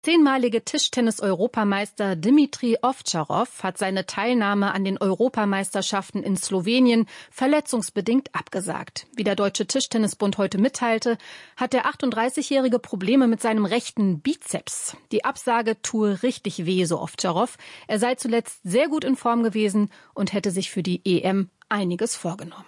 Zehnmalige Tischtennis-Europameister Dimitrij Ovtcharov hat seine Teilnahme an den Europameisterschaften in Slowenien verletzungsbedingt abgesagt. Wie der Deutsche Tischtennisbund heute mitteilte, hat der 38-Jährige Probleme mit seinem rechten Bizeps. Die Absage tue richtig weh, so Ovtcharov. Er sei zuletzt sehr gut in Form gewesen und hätte sich für die EM einiges vorgenommen.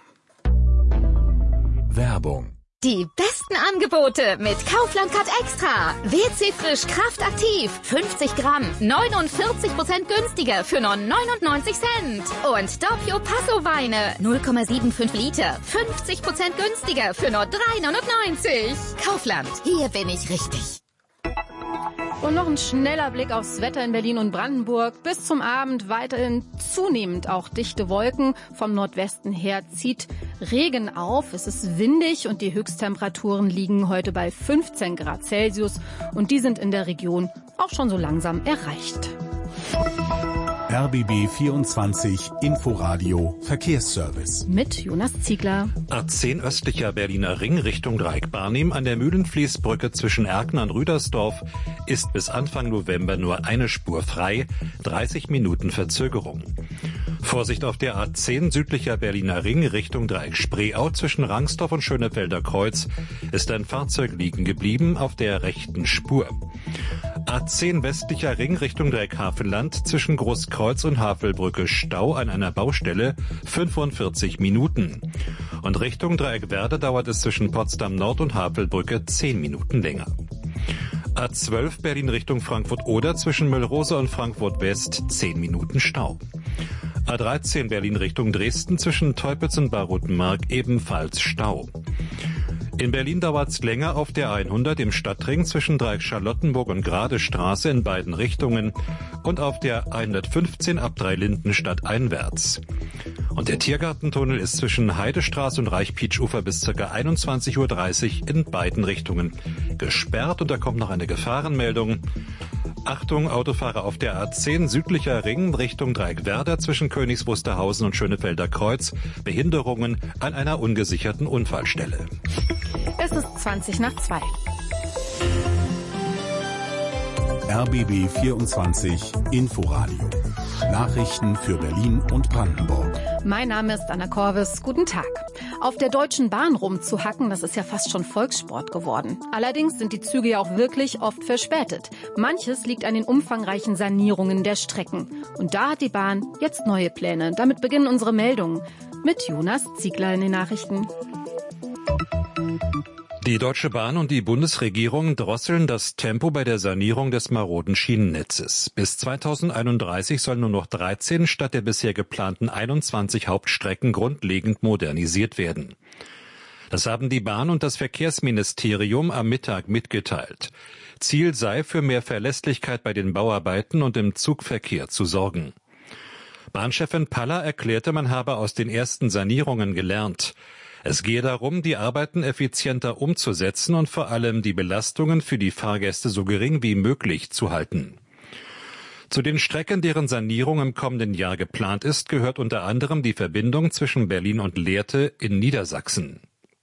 Werbung. Die besten Angebote mit Kaufland Card Extra. WC Frisch Kraft Aktiv. 50 Gramm. 49% günstiger für nur 99 Cent. Und Doppio Passo Weine. 0,75 Liter. 50% günstiger für nur 3,99. Kaufland. Hier bin ich richtig. Und noch ein schneller Blick aufs Wetter in Berlin und Brandenburg. Bis zum Abend weiterhin zunehmend auch dichte Wolken. Vom Nordwesten her zieht Regen auf. Es ist windig und die Höchsttemperaturen liegen heute bei 15 Grad Celsius. Und die sind in der Region auch schon so langsam erreicht. RBB 24 Inforadio Verkehrsservice. Mit Jonas Ziegler. A10 östlicher Berliner Ring Richtung Dreieck Barnim an der Mühlenfließbrücke zwischen Erkner und Rüdersdorf ist bis Anfang November nur eine Spur frei, 30 Minuten Verzögerung. Vorsicht auf der A10 südlicher Berliner Ring Richtung Dreieck Spreeau zwischen Rangsdorf und Schönefelder Kreuz ist ein Fahrzeug liegen geblieben auf der rechten Spur. A10 westlicher Ring Richtung Dreieck Hafenland zwischen Großkreuz und Havelbrücke Stau an einer Baustelle 45 Minuten. Und Richtung Dreieck Werder dauert es zwischen Potsdam Nord und Havelbrücke 10 Minuten länger. A12 Berlin Richtung Frankfurt-Oder zwischen Müllrose und Frankfurt West 10 Minuten Stau. A13 Berlin Richtung Dresden zwischen Teupitz und Barutenmark ebenfalls Stau. In Berlin dauert es länger auf der 100 im Stadtring zwischen Dreieck Charlottenburg und Gradestraße in beiden Richtungen und auf der 115 ab Dreilindenstadt einwärts. Und der Tiergartentunnel ist zwischen Heidestraße und Reichpietsch-Ufer bis ca. 21:30 Uhr in beiden Richtungen gesperrt und da kommt noch eine Gefahrenmeldung. Achtung, Autofahrer auf der A10 südlicher Ring Richtung Dreieck Werder zwischen Königs Wusterhausen und Schönefelder Kreuz. Behinderungen an einer ungesicherten Unfallstelle. Es ist 20:02. RBB 24 Inforadio. Nachrichten für Berlin und Brandenburg. Mein Name ist Anna Korvis. Guten Tag. Auf der Deutschen Bahn rumzuhacken, das ist ja fast schon Volkssport geworden. Allerdings sind die Züge ja auch wirklich oft verspätet. Manches liegt an den umfangreichen Sanierungen der Strecken. Und da hat die Bahn jetzt neue Pläne. Damit beginnen unsere Meldungen. Mit Jonas Ziegler in den Nachrichten. Die Deutsche Bahn und die Bundesregierung drosseln das Tempo bei der Sanierung des maroden Schienennetzes. Bis 2031 sollen nur noch 13 statt der bisher geplanten 21 Hauptstrecken grundlegend modernisiert werden. Das haben die Bahn und das Verkehrsministerium am Mittag mitgeteilt. Ziel sei, für mehr Verlässlichkeit bei den Bauarbeiten und im Zugverkehr zu sorgen. Bahnchefin Paller erklärte, man habe aus den ersten Sanierungen gelernt. Es gehe darum, die Arbeiten effizienter umzusetzen und vor allem die Belastungen für die Fahrgäste so gering wie möglich zu halten. Zu den Strecken, deren Sanierung im kommenden Jahr geplant ist, gehört unter anderem die Verbindung zwischen Berlin und Lehrte in Niedersachsen.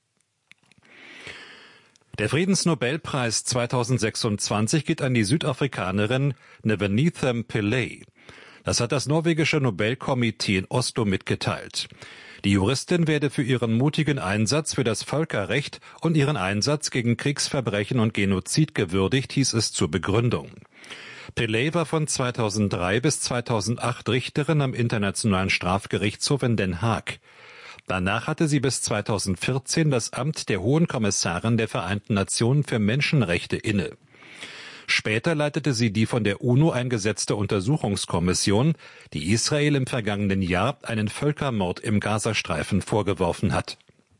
Der Friedensnobelpreis 2026 geht an die Südafrikanerin Nevenithem Pillay. Das hat das norwegische Nobelkomitee in Oslo mitgeteilt. Die Juristin werde für ihren mutigen Einsatz für das Völkerrecht und ihren Einsatz gegen Kriegsverbrechen und Genozid gewürdigt, hieß es zur Begründung. Pillay war von 2003 bis 2008 Richterin am Internationalen Strafgerichtshof in Den Haag. Danach hatte sie bis 2014 das Amt der Hohen Kommissarin der Vereinten Nationen für Menschenrechte inne. Später leitete sie die von der UNO eingesetzte Untersuchungskommission, die Israel im vergangenen Jahr einen Völkermord im Gazastreifen vorgeworfen hat.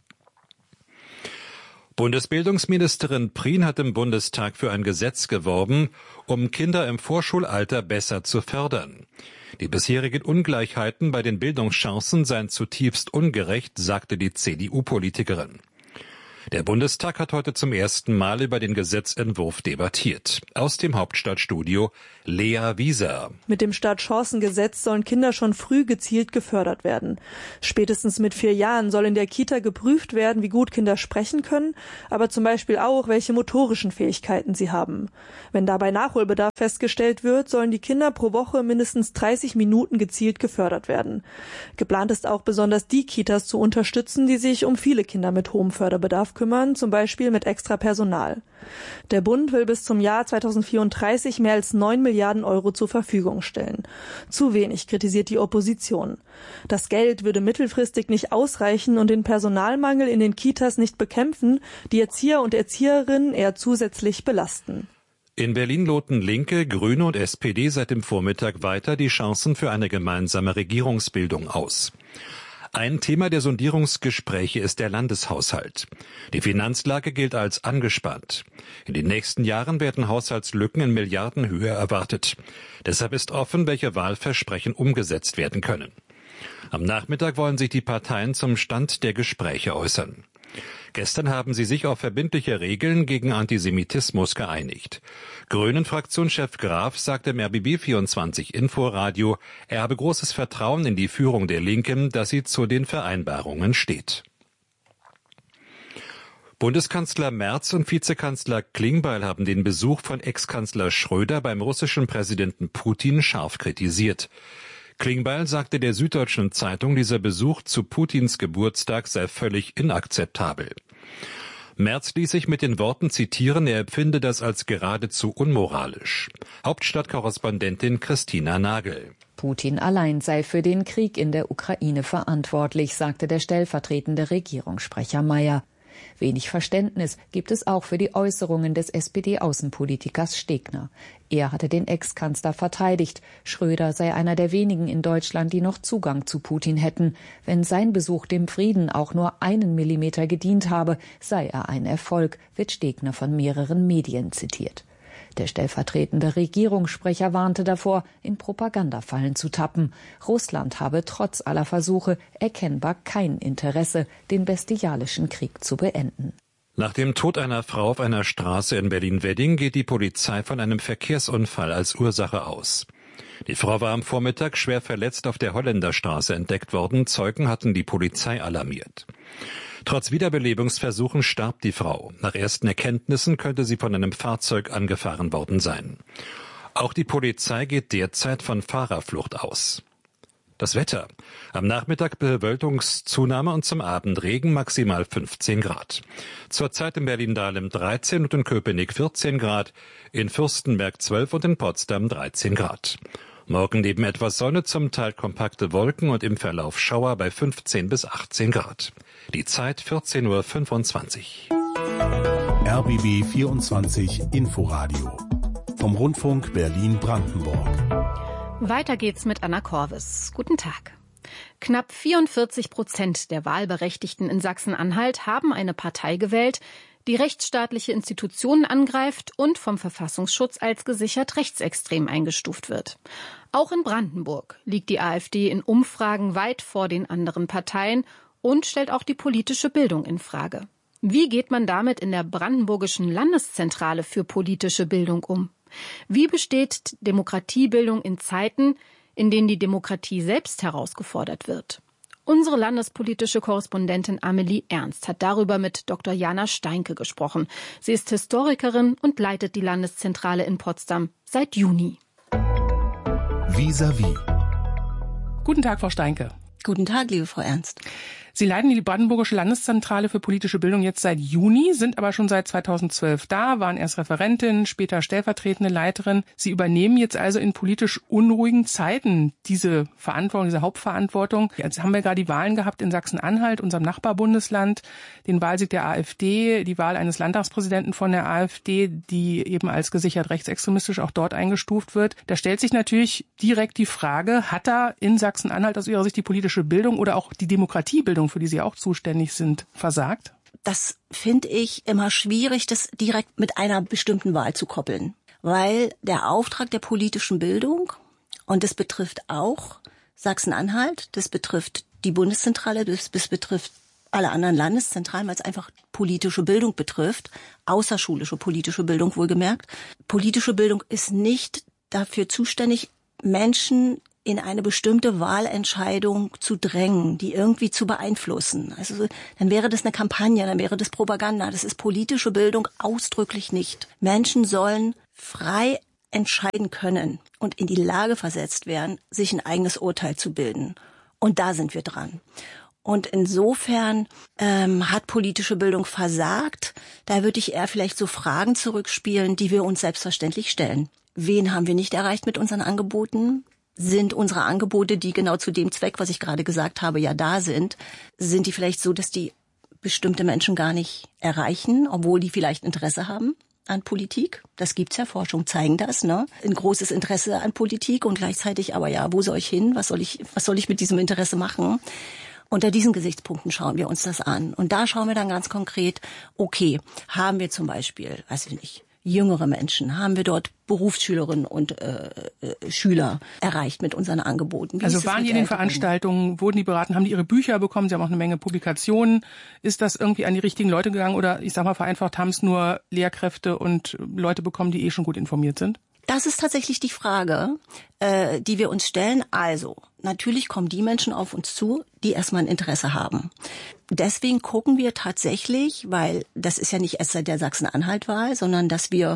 Bundesbildungsministerin Prien hat im Bundestag für ein Gesetz geworben, um Kinder im Vorschulalter besser zu fördern. Die bisherigen Ungleichheiten bei den Bildungschancen seien zutiefst ungerecht, sagte die CDU-Politikerin. Der Bundestag hat heute zum ersten Mal über den Gesetzentwurf debattiert. Aus dem Hauptstadtstudio Lea Wieser. Mit dem Startchancengesetz sollen Kinder schon früh gezielt gefördert werden. Spätestens mit 4 Jahren soll in der Kita geprüft werden, wie gut Kinder sprechen können, aber zum Beispiel auch, welche motorischen Fähigkeiten sie haben. Wenn dabei Nachholbedarf festgestellt wird, sollen die Kinder pro Woche mindestens 30 Minuten gezielt gefördert werden. Geplant ist auch besonders die Kitas zu unterstützen, die sich um viele Kinder mit hohem Förderbedarf kümmern, zum Beispiel mit extra Personal. Der Bund will bis zum Jahr 2034 mehr als 9 Milliarden Euro zur Verfügung stellen. Zu wenig, kritisiert die Opposition. Das Geld würde mittelfristig nicht ausreichen und den Personalmangel in den Kitas nicht bekämpfen, die Erzieher und Erzieherinnen eher zusätzlich belasten. In Berlin loten Linke, Grüne und SPD seit dem Vormittag weiter die Chancen für eine gemeinsame Regierungsbildung aus. Ein Thema der Sondierungsgespräche ist der Landeshaushalt. Die Finanzlage gilt als angespannt. In den nächsten Jahren werden Haushaltslücken in Milliardenhöhe erwartet. Deshalb ist offen, welche Wahlversprechen umgesetzt werden können. Am Nachmittag wollen sich die Parteien zum Stand der Gespräche äußern. Gestern haben sie sich auf verbindliche Regeln gegen Antisemitismus geeinigt. Grünen-Fraktionschef Graf sagte im RBB24 Inforadio, er habe großes Vertrauen in die Führung der Linken, dass sie zu den Vereinbarungen steht. Bundeskanzler Merz und Vizekanzler Klingbeil haben den Besuch von Ex-Kanzler Schröder beim russischen Präsidenten Putin scharf kritisiert. Klingbeil sagte der Süddeutschen Zeitung, dieser Besuch zu Putins Geburtstag sei völlig inakzeptabel. Merz ließ sich mit den Worten zitieren, er empfinde das als geradezu unmoralisch. Hauptstadtkorrespondentin Christina Nagel. Putin allein sei für den Krieg in der Ukraine verantwortlich, sagte der stellvertretende Regierungssprecher Mayer. Wenig Verständnis gibt es auch für die Äußerungen des SPD-Außenpolitikers Stegner. Er hatte den Ex-Kanzler verteidigt. Schröder sei einer der wenigen in Deutschland, die noch Zugang zu Putin hätten. Wenn sein Besuch dem Frieden auch nur 1 Millimeter gedient habe, sei er ein Erfolg, wird Stegner von mehreren Medien zitiert. Der stellvertretende Regierungssprecher warnte davor, in Propagandafallen zu tappen. Russland habe trotz aller Versuche erkennbar kein Interesse, den bestialischen Krieg zu beenden. Nach dem Tod einer Frau auf einer Straße in Berlin-Wedding geht die Polizei von einem Verkehrsunfall als Ursache aus. Die Frau war am Vormittag schwer verletzt auf der Holländerstraße entdeckt worden. Zeugen hatten die Polizei alarmiert. Trotz Wiederbelebungsversuchen starb die Frau. Nach ersten Erkenntnissen könnte sie von einem Fahrzeug angefahren worden sein. Auch die Polizei geht derzeit von Fahrerflucht aus. Das Wetter. Am Nachmittag Bewölkungszunahme und zum Abend Regen, maximal 15 Grad. Zurzeit in Berlin-Dahlem 13 und in Köpenick 14 Grad, in Fürstenberg 12 und in Potsdam 13 Grad. Morgen neben etwas Sonne, zum Teil kompakte Wolken und im Verlauf Schauer bei 15 bis 18 Grad. Die Zeit 14:25 Uhr. RBB 24 Inforadio vom Rundfunk Berlin-Brandenburg. Weiter geht's mit Anna Korvis. Guten Tag. Knapp 44% der Wahlberechtigten in Sachsen-Anhalt haben eine Partei gewählt, die rechtsstaatliche Institutionen angreift und vom Verfassungsschutz als gesichert rechtsextrem eingestuft wird. Auch in Brandenburg liegt die AfD in Umfragen weit vor den anderen Parteien und stellt auch die politische Bildung in Frage. Wie geht man damit in der Brandenburgischen Landeszentrale für politische Bildung um? Wie besteht Demokratiebildung in Zeiten, in denen die Demokratie selbst herausgefordert wird? Unsere landespolitische Korrespondentin Amelie Ernst hat darüber mit Dr. Jana Steinke gesprochen. Sie ist Historikerin und leitet die Landeszentrale in Potsdam seit Juni. Vis-à-vis. Guten Tag, Frau Steinke. Guten Tag, liebe Frau Ernst. Sie leiten die Brandenburgische Landeszentrale für politische Bildung jetzt seit Juni, sind aber schon seit 2012 da, waren erst Referentin, später stellvertretende Leiterin. Sie übernehmen jetzt also in politisch unruhigen Zeiten diese Verantwortung, diese Hauptverantwortung. Jetzt haben wir gerade die Wahlen gehabt in Sachsen-Anhalt, unserem Nachbarbundesland, den Wahlsieg der AfD, die Wahl eines Landtagspräsidenten von der AfD, die eben als gesichert rechtsextremistisch auch dort eingestuft wird. Da stellt sich natürlich direkt die Frage, hat da in Sachsen-Anhalt aus Ihrer Sicht die politische Bildung oder auch die Demokratiebildung, für die Sie auch zuständig sind, versagt? Das finde ich immer schwierig, das direkt mit einer bestimmten Wahl zu koppeln. Weil der Auftrag der politischen Bildung, und das betrifft auch Sachsen-Anhalt, das betrifft die Bundeszentrale, das betrifft alle anderen Landeszentralen, weil es einfach politische Bildung betrifft, außerschulische politische Bildung wohlgemerkt. Politische Bildung ist nicht dafür zuständig, Menschen in eine bestimmte Wahlentscheidung zu drängen, die irgendwie zu beeinflussen. Also dann wäre das eine Kampagne, dann wäre das Propaganda. Das ist politische Bildung ausdrücklich nicht. Menschen sollen frei entscheiden können und in die Lage versetzt werden, sich ein eigenes Urteil zu bilden. Und da sind wir dran. Und insofern hat politische Bildung versagt. Da würde ich eher vielleicht so Fragen zurückspielen, die wir uns selbstverständlich stellen. Wen haben wir nicht erreicht mit unseren Angeboten? Sind unsere Angebote, die genau zu dem Zweck, was ich gerade gesagt habe, ja da sind die vielleicht so, dass die bestimmte Menschen gar nicht erreichen, obwohl die vielleicht Interesse haben an Politik? Das gibt's ja, Forschung zeigen das, ne? Ein großes Interesse an Politik und gleichzeitig aber ja, wo soll ich hin? Was soll ich mit diesem Interesse machen? Unter diesen Gesichtspunkten schauen wir uns das an. Und da schauen wir dann ganz konkret, okay, haben wir zum Beispiel, weiß ich nicht, jüngere Menschen, haben wir dort Berufsschülerinnen und Schüler erreicht mit unseren Angeboten? Also waren die in den Veranstaltungen, wurden die beraten, haben die ihre Bücher bekommen, sie haben auch eine Menge Publikationen. Ist das irgendwie an die richtigen Leute gegangen oder, ich sag mal vereinfacht, haben es nur Lehrkräfte und Leute bekommen, die schon gut informiert sind? Das ist tatsächlich die Frage, die wir uns stellen. Also, natürlich kommen die Menschen auf uns zu, die erstmal ein Interesse haben. Deswegen gucken wir tatsächlich, weil das ist ja nicht erst seit der Sachsen-Anhalt-Wahl, sondern dass wir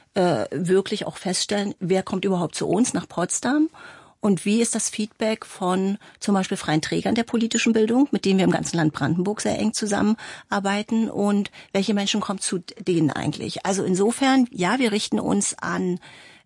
wirklich auch feststellen, wer kommt überhaupt zu uns nach Potsdam und wie ist das Feedback von zum Beispiel freien Trägern der politischen Bildung, mit denen wir im ganzen Land Brandenburg sehr eng zusammenarbeiten und welche Menschen kommen zu denen eigentlich. Also insofern, ja, wir richten uns an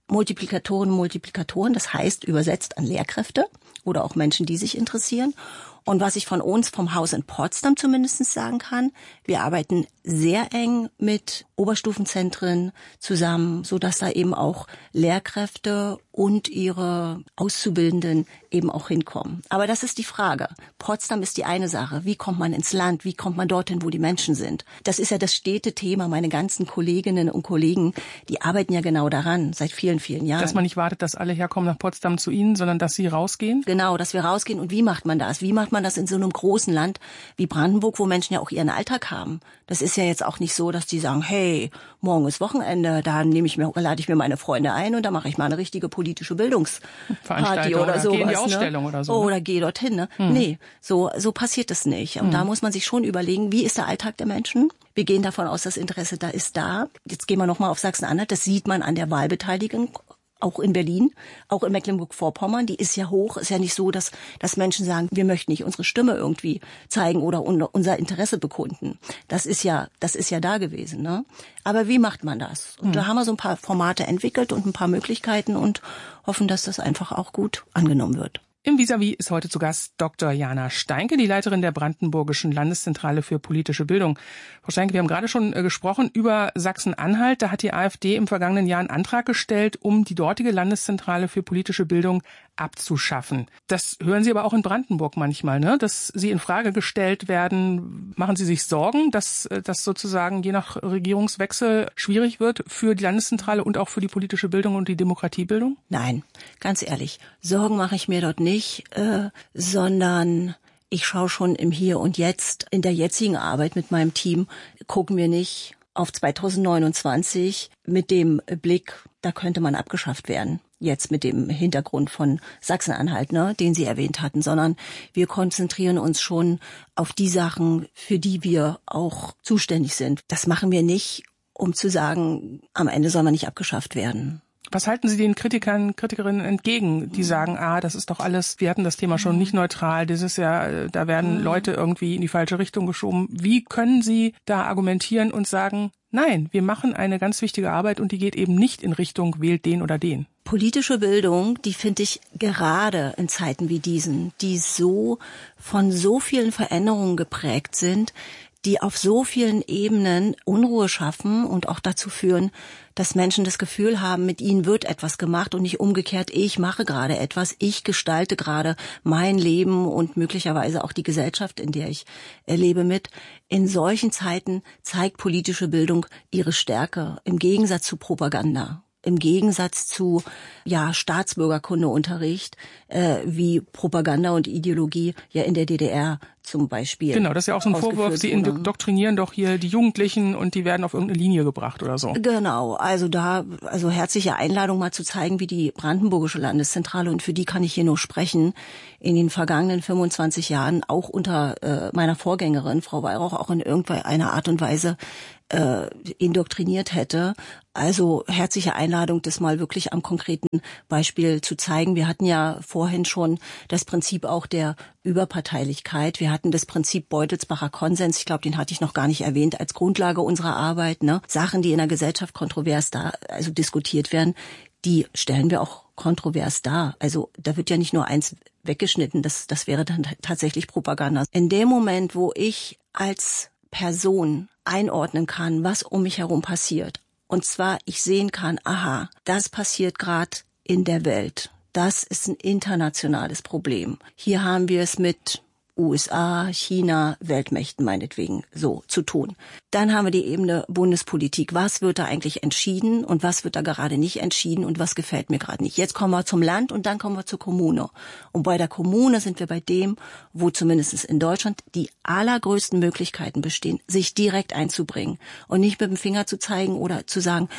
Multiplikatoren, das heißt übersetzt an Lehrkräfte oder auch Menschen, die sich interessieren. Und was ich von uns vom Haus in Potsdam zumindest sagen kann, wir arbeiten sehr eng mit Oberstufenzentren zusammen, so dass da eben auch Lehrkräfte und ihre Auszubildenden eben auch hinkommen. Aber das ist die Frage. Potsdam ist die eine Sache. Wie kommt man ins Land? Wie kommt man dorthin, wo die Menschen sind? Das ist ja das Städtethema. Meine ganzen Kolleginnen und Kollegen, die arbeiten ja genau daran, seit vielen, vielen Jahren. Dass man nicht wartet, dass alle herkommen nach Potsdam zu Ihnen, sondern dass Sie rausgehen? Genau, dass wir rausgehen. Und wie macht man das? Wie macht man das in so einem großen Land wie Brandenburg, wo Menschen ja auch ihren Alltag haben? Das ist ja jetzt auch nicht so, dass die sagen, hey, morgen ist Wochenende, da lade ich mir meine Freunde ein und da mache ich mal eine richtige politische Bildungsparty oder so. Geh in die Ausstellung oder so. Oder geh dorthin, ne? Nee, so passiert es nicht. Und da muss man sich schon überlegen, wie ist der Alltag der Menschen? Wir gehen davon aus, das Interesse da ist da. Jetzt gehen wir nochmal auf Sachsen-Anhalt. Das sieht man an der Wahlbeteiligung. Auch in Berlin, auch in Mecklenburg-Vorpommern, die ist ja hoch. Ist ja nicht so, dass Menschen sagen, wir möchten nicht unsere Stimme irgendwie zeigen oder unser Interesse bekunden. Das ist ja da gewesen, ne? Aber wie macht man das? Und da haben wir so ein paar Formate entwickelt und ein paar Möglichkeiten und hoffen, dass das einfach auch gut angenommen wird. Im Vis-à-vis ist heute zu Gast Dr. Jana Steinke, die Leiterin der Brandenburgischen Landeszentrale für politische Bildung. Frau Steinke, wir haben gerade schon gesprochen über Sachsen-Anhalt. Da hat die AfD im vergangenen Jahr einen Antrag gestellt, um die dortige Landeszentrale für politische Bildung abzuschaffen. Das hören Sie aber auch in Brandenburg manchmal, ne? Dass Sie in Frage gestellt werden. Machen Sie sich Sorgen, dass das sozusagen je nach Regierungswechsel schwierig wird für die Landeszentrale und auch für die politische Bildung und die Demokratiebildung? Nein, ganz ehrlich, Sorgen mache ich mir dort nicht, sondern ich schaue schon im Hier und Jetzt, in der jetzigen Arbeit mit meinem Team, gucken wir nicht auf 2029 mit dem Blick, da könnte man abgeschafft werden. Jetzt mit dem Hintergrund von Sachsen-Anhalt, ne, den Sie erwähnt hatten, sondern wir konzentrieren uns schon auf die Sachen, für die wir auch zuständig sind. Das machen wir nicht, um zu sagen, am Ende soll man nicht abgeschafft werden. Was halten Sie den Kritikerinnen entgegen, die sagen, das ist doch alles, wir hatten das Thema schon nicht neutral, das ist ja, da werden Leute irgendwie in die falsche Richtung geschoben. Wie können Sie da argumentieren und sagen, nein, wir machen eine ganz wichtige Arbeit und die geht eben nicht in Richtung wählt den oder den? Politische Bildung, die finde ich gerade in Zeiten wie diesen, die so von so vielen Veränderungen geprägt sind, die auf so vielen Ebenen Unruhe schaffen und auch dazu führen, dass Menschen das Gefühl haben, mit ihnen wird etwas gemacht und nicht umgekehrt, ich mache gerade etwas, ich gestalte gerade mein Leben und möglicherweise auch die Gesellschaft, in der ich lebe, mit. In solchen Zeiten zeigt politische Bildung ihre Stärke im Gegensatz zu Propaganda. im Gegensatz zu Staatsbürgerkundeunterricht, wie Propaganda und Ideologie ja in der DDR zum Beispiel. Genau, das ist ja auch so ein Vorwurf, sie indoktrinieren doch hier die Jugendlichen und die werden auf irgendeine Linie gebracht oder so. Genau, also herzliche Einladung mal zu zeigen, wie die Brandenburgische Landeszentrale, und für die kann ich hier nur sprechen, in den vergangenen 25 Jahren auch unter meiner Vorgängerin, Frau Weihrauch, auch in irgendeiner Art und Weise indoktriniert hätte. Also herzliche Einladung, das mal wirklich am konkreten Beispiel zu zeigen. Wir hatten ja vorhin schon das Prinzip auch der Überparteilichkeit. Wir hatten das Prinzip Beutelsbacher Konsens. Ich glaube, den hatte ich noch gar nicht erwähnt als Grundlage unserer Arbeit. Ne? Sachen, die in der Gesellschaft kontrovers diskutiert werden, die stellen wir auch kontrovers dar. Also da wird ja nicht nur eins weggeschnitten. Das wäre dann tatsächlich Propaganda. In dem Moment, wo ich als Person einordnen kann, was um mich herum passiert. Und zwar, ich sehen kann, aha, das passiert gerade in der Welt. Das ist ein internationales Problem. Hier haben wir es mit USA, China, Weltmächten meinetwegen so zu tun. Dann haben wir die Ebene Bundespolitik. Was wird da eigentlich entschieden und was wird da gerade nicht entschieden und was gefällt mir gerade nicht? Jetzt kommen wir zum Land und dann kommen wir zur Kommune. Und bei der Kommune sind wir bei dem, wo zumindest in Deutschland die allergrößten Möglichkeiten bestehen, sich direkt einzubringen und nicht mit dem Finger zu zeigen oder zu sagen,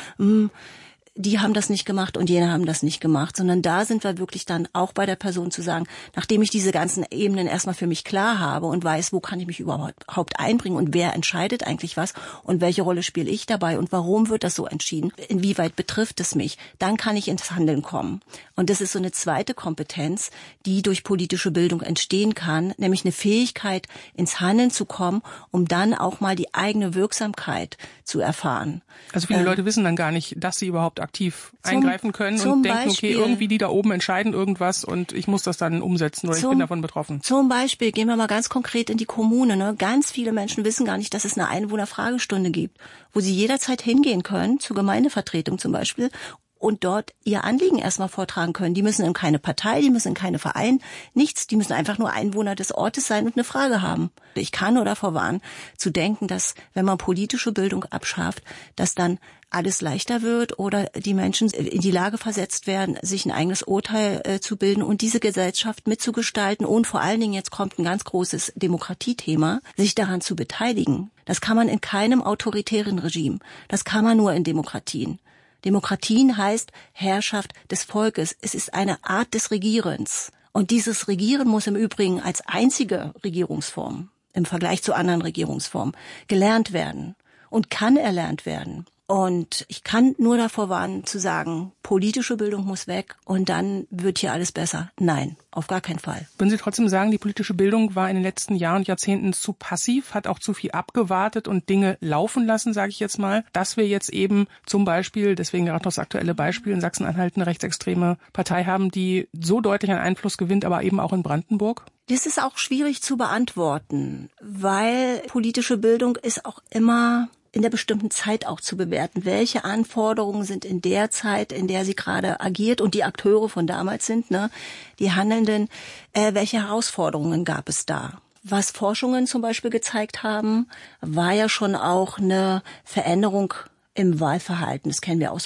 die haben das nicht gemacht und jene haben das nicht gemacht, sondern da sind wir wirklich dann auch bei der Person zu sagen, nachdem ich diese ganzen Ebenen erstmal für mich klar habe und weiß, wo kann ich mich überhaupt einbringen und wer entscheidet eigentlich was und welche Rolle spiele ich dabei und warum wird das so entschieden, inwieweit betrifft es mich, dann kann ich ins Handeln kommen. Und das ist so eine zweite Kompetenz, die durch politische Bildung entstehen kann, nämlich eine Fähigkeit, ins Handeln zu kommen, um dann auch mal die eigene Wirksamkeit zu erfahren. Also viele Leute wissen dann gar nicht, dass sie überhaupt aktiv eingreifen können und denken, okay, irgendwie die da oben entscheiden irgendwas und ich muss das dann umsetzen oder ich bin davon betroffen. Zum Beispiel, gehen wir mal ganz konkret in die Kommune. Ne? Ganz viele Menschen wissen gar nicht, dass es eine Einwohnerfragestunde gibt, wo sie jederzeit hingehen können, zur Gemeindevertretung zum Beispiel, und dort ihr Anliegen erstmal vortragen können. Die müssen in keine Partei, die müssen in keine Verein, nichts. Die müssen einfach nur Einwohner des Ortes sein und eine Frage haben. Ich kann nur davor warnen, zu denken, dass, wenn man politische Bildung abschafft, dass dann alles leichter wird oder die Menschen in die Lage versetzt werden, sich ein eigenes Urteil zu bilden und diese Gesellschaft mitzugestalten und vor allen Dingen, jetzt kommt ein ganz großes Demokratiethema, sich daran zu beteiligen. Das kann man in keinem autoritären Regime. Das kann man nur in Demokratien. Demokratien heißt Herrschaft des Volkes. Es ist eine Art des Regierens. Und dieses Regieren muss im Übrigen als einzige Regierungsform im Vergleich zu anderen Regierungsformen gelernt werden und kann erlernt werden. Und ich kann nur davor warnen, zu sagen, politische Bildung muss weg und dann wird hier alles besser. Nein, auf gar keinen Fall. Würden Sie trotzdem sagen, die politische Bildung war in den letzten Jahren und Jahrzehnten zu passiv, hat auch zu viel abgewartet und Dinge laufen lassen, sage ich jetzt mal, dass wir jetzt eben zum Beispiel, deswegen gerade noch das aktuelle Beispiel, in Sachsen-Anhalt eine rechtsextreme Partei haben, die so deutlich an Einfluss gewinnt, aber eben auch in Brandenburg? Das ist auch schwierig zu beantworten, weil politische Bildung ist auch immer in der bestimmten Zeit auch zu bewerten. Welche Anforderungen sind in der Zeit, in der sie gerade agiert und die Akteure von damals sind, ne, die Handelnden, welche Herausforderungen gab es da? Was Forschungen zum Beispiel gezeigt haben, war ja schon auch eine Veränderung im Wahlverhalten. Das kennen wir aus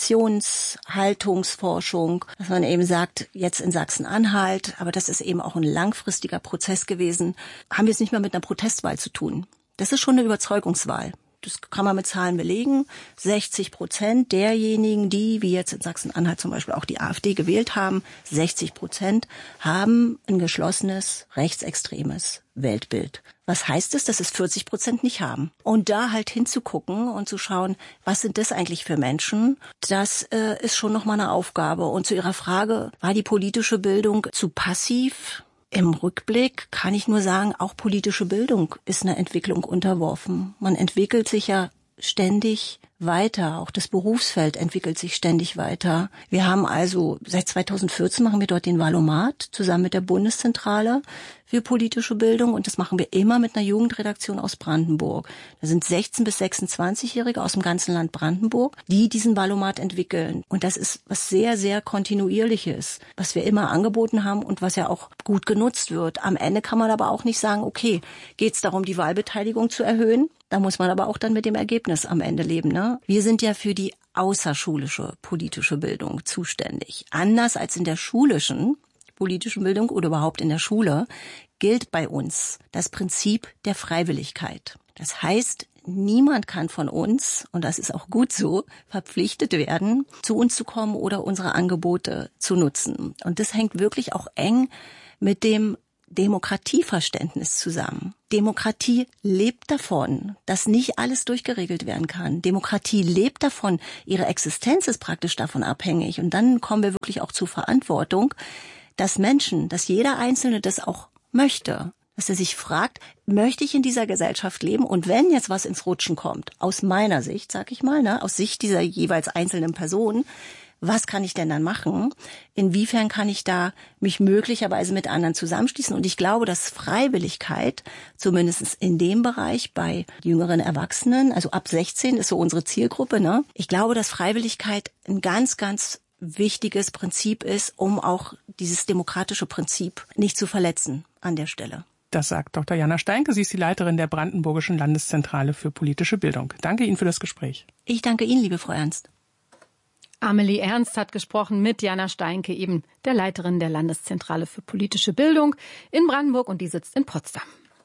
Haltungsforschung, dass man eben sagt, jetzt in Sachsen-Anhalt, aber das ist eben auch ein langfristiger Prozess gewesen, haben wir es nicht mehr mit einer Protestwahl zu tun. Das ist schon eine Überzeugungswahl. Das kann man mit Zahlen belegen. 60% derjenigen, die, wie jetzt in Sachsen-Anhalt zum Beispiel auch die AfD gewählt haben, 60% haben ein geschlossenes, rechtsextremes Weltbild. Was heißt es, dass es 40% nicht haben? Und da halt hinzugucken und zu schauen, was sind das eigentlich für Menschen? Das ist schon nochmal eine Aufgabe. Und zu Ihrer Frage, war die politische Bildung zu passiv? Im Rückblick kann ich nur sagen, auch politische Bildung ist einer Entwicklung unterworfen. Man entwickelt sich ja ständig weiter. Auch das Berufsfeld entwickelt sich ständig weiter. Wir haben also, seit 2014 machen wir dort den Valomat zusammen mit der Bundeszentrale für politische Bildung und das machen wir immer mit einer Jugendredaktion aus Brandenburg. Da sind 16- bis 26-Jährige aus dem ganzen Land Brandenburg, die diesen Valomat entwickeln. Und das ist was sehr, sehr Kontinuierliches, was wir immer angeboten haben und was ja auch gut genutzt wird. Am Ende kann man aber auch nicht sagen, okay, geht es darum, die Wahlbeteiligung zu erhöhen? Da muss man aber auch dann mit dem Ergebnis am Ende leben, ne? Wir sind ja für die außerschulische politische Bildung zuständig. Anders als in der schulischen politischen Bildung oder überhaupt in der Schule gilt bei uns das Prinzip der Freiwilligkeit. Das heißt, niemand kann von uns, und das ist auch gut so, verpflichtet werden, zu uns zu kommen oder unsere Angebote zu nutzen. Und das hängt wirklich auch eng mit dem Demokratieverständnis zusammen. Demokratie lebt davon, dass nicht alles durchgeregelt werden kann. Demokratie lebt davon, ihre Existenz ist praktisch davon abhängig. Und dann kommen wir wirklich auch zur Verantwortung, dass Menschen, dass jeder Einzelne das auch möchte. Dass er sich fragt, möchte ich in dieser Gesellschaft leben? Und wenn jetzt was ins Rutschen kommt, aus meiner Sicht, sag ich mal, aus Sicht dieser jeweils einzelnen Person, was kann ich denn dann machen? Inwiefern kann ich da mich möglicherweise mit anderen zusammenschließen? Und ich glaube, dass Freiwilligkeit, zumindest in dem Bereich bei jüngeren Erwachsenen, also ab 16 ist so unsere Zielgruppe, ich glaube, dass Freiwilligkeit ein ganz, ganz wichtiges Prinzip ist, um auch dieses demokratische Prinzip nicht zu verletzen an der Stelle. Das sagt Dr. Jana Steinke. Sie ist die Leiterin der Brandenburgischen Landeszentrale für politische Bildung. Danke Ihnen für das Gespräch. Ich danke Ihnen, liebe Frau Ernst. Amelie Ernst hat gesprochen mit Jana Steinke, eben der Leiterin der Landeszentrale für politische Bildung in Brandenburg, und die sitzt in Potsdam.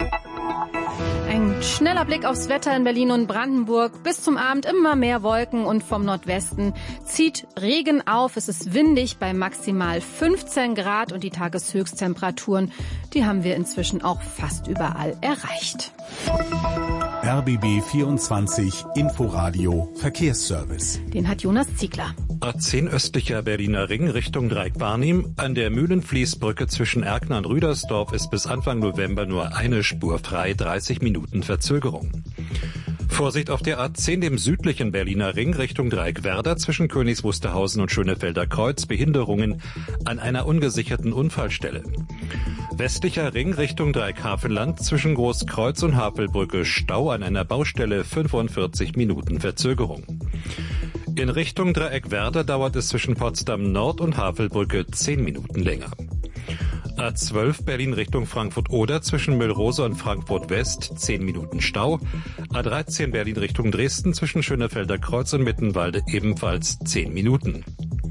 Ein schneller Blick aufs Wetter in Berlin und Brandenburg. Bis zum Abend immer mehr Wolken und vom Nordwesten zieht Regen auf. Es ist windig bei maximal 15 Grad und die Tageshöchsttemperaturen, die haben wir inzwischen auch fast überall erreicht. RBB 24 Inforadio Verkehrsservice. Den hat Jonas Ziegler. A10 östlicher Berliner Ring Richtung Dreieck-Barnim. An der Mühlenfließbrücke zwischen Erkner und Rüdersdorf ist bis Anfang November nur eine Spur frei, 30 Minuten Verzögerung. Vorsicht auf der A10, dem südlichen Berliner Ring Richtung Dreieck-Werder zwischen Königs Wusterhausen und Schönefelder Kreuz, Behinderungen an einer ungesicherten Unfallstelle. Westlicher Ring Richtung Dreieck-Havelland zwischen Großkreuz und Havelbrücke, Stau an einer Baustelle, 45 Minuten Verzögerung. In Richtung Dreieck-Werder dauert es zwischen Potsdam Nord und Havelbrücke 10 Minuten länger. A12 Berlin Richtung Frankfurt-Oder zwischen Müllrose und Frankfurt-West 10 Minuten Stau. A13 Berlin Richtung Dresden zwischen Schönefelder Kreuz und Mittenwalde ebenfalls 10 Minuten.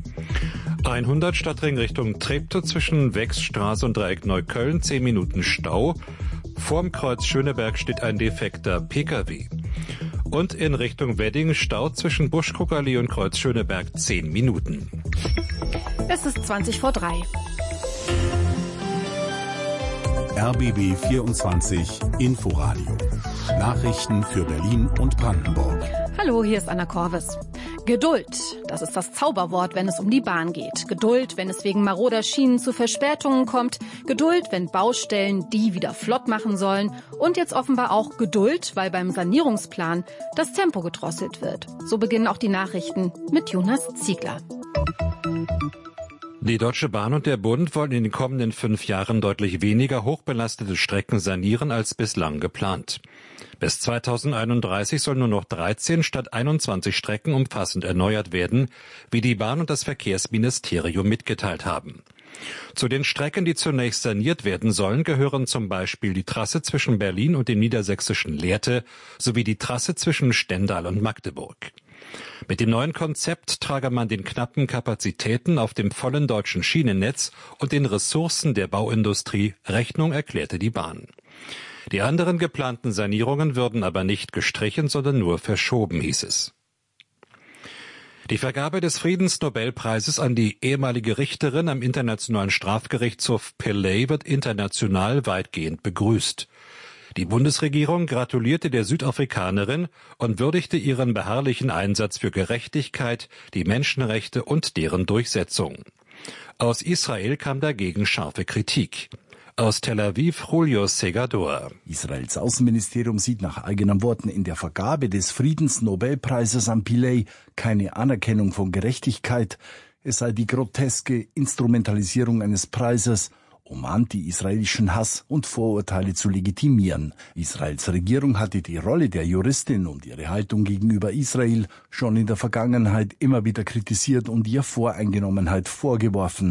100 Stadtring Richtung Treptow zwischen Wechsstraße und Dreieck Neukölln 10 Minuten Stau. Vorm Kreuz Schöneberg steht ein defekter Pkw. Und in Richtung Wedding Stau zwischen Buschkruckerlee und Kreuz Schöneberg 10 Minuten. Es ist 3:20. RBB 24 Inforadio. Nachrichten für Berlin und Brandenburg. Hallo, hier ist Anna Korwes. Geduld, das ist das Zauberwort, wenn es um die Bahn geht. Geduld, wenn es wegen maroder Schienen zu Verspätungen kommt. Geduld, wenn Baustellen die wieder flott machen sollen. Und jetzt offenbar auch Geduld, weil beim Sanierungsplan das Tempo gedrosselt wird. So beginnen auch die Nachrichten mit Jonas Ziegler. Die Deutsche Bahn und der Bund wollen in den kommenden 5 Jahren deutlich weniger hochbelastete Strecken sanieren als bislang geplant. Bis 2031 sollen nur noch 13 statt 21 Strecken umfassend erneuert werden, wie die Bahn und das Verkehrsministerium mitgeteilt haben. Zu den Strecken, die zunächst saniert werden sollen, gehören zum Beispiel die Trasse zwischen Berlin und dem niedersächsischen Lehrte sowie die Trasse zwischen Stendal und Magdeburg. Mit dem neuen Konzept trage man den knappen Kapazitäten auf dem vollen deutschen Schienennetz und den Ressourcen der Bauindustrie Rechnung, erklärte die Bahn. Die anderen geplanten Sanierungen würden aber nicht gestrichen, sondern nur verschoben, hieß es. Die Vergabe des Friedensnobelpreises an die ehemalige Richterin am Internationalen Strafgerichtshof Pillay wird international weitgehend begrüßt. Die Bundesregierung gratulierte der Südafrikanerin und würdigte ihren beharrlichen Einsatz für Gerechtigkeit, die Menschenrechte und deren Durchsetzung. Aus Israel kam dagegen scharfe Kritik. Aus Tel Aviv, Julio Segador. Israels Außenministerium sieht nach eigenen Worten in der Vergabe des Friedensnobelpreises an Pillay keine Anerkennung von Gerechtigkeit. Es sei die groteske Instrumentalisierung eines Preises, um anti-israelischen Hass und Vorurteile zu legitimieren. Israels Regierung hatte die Rolle der Juristin und ihre Haltung gegenüber Israel schon in der Vergangenheit immer wieder kritisiert und ihr Voreingenommenheit vorgeworfen.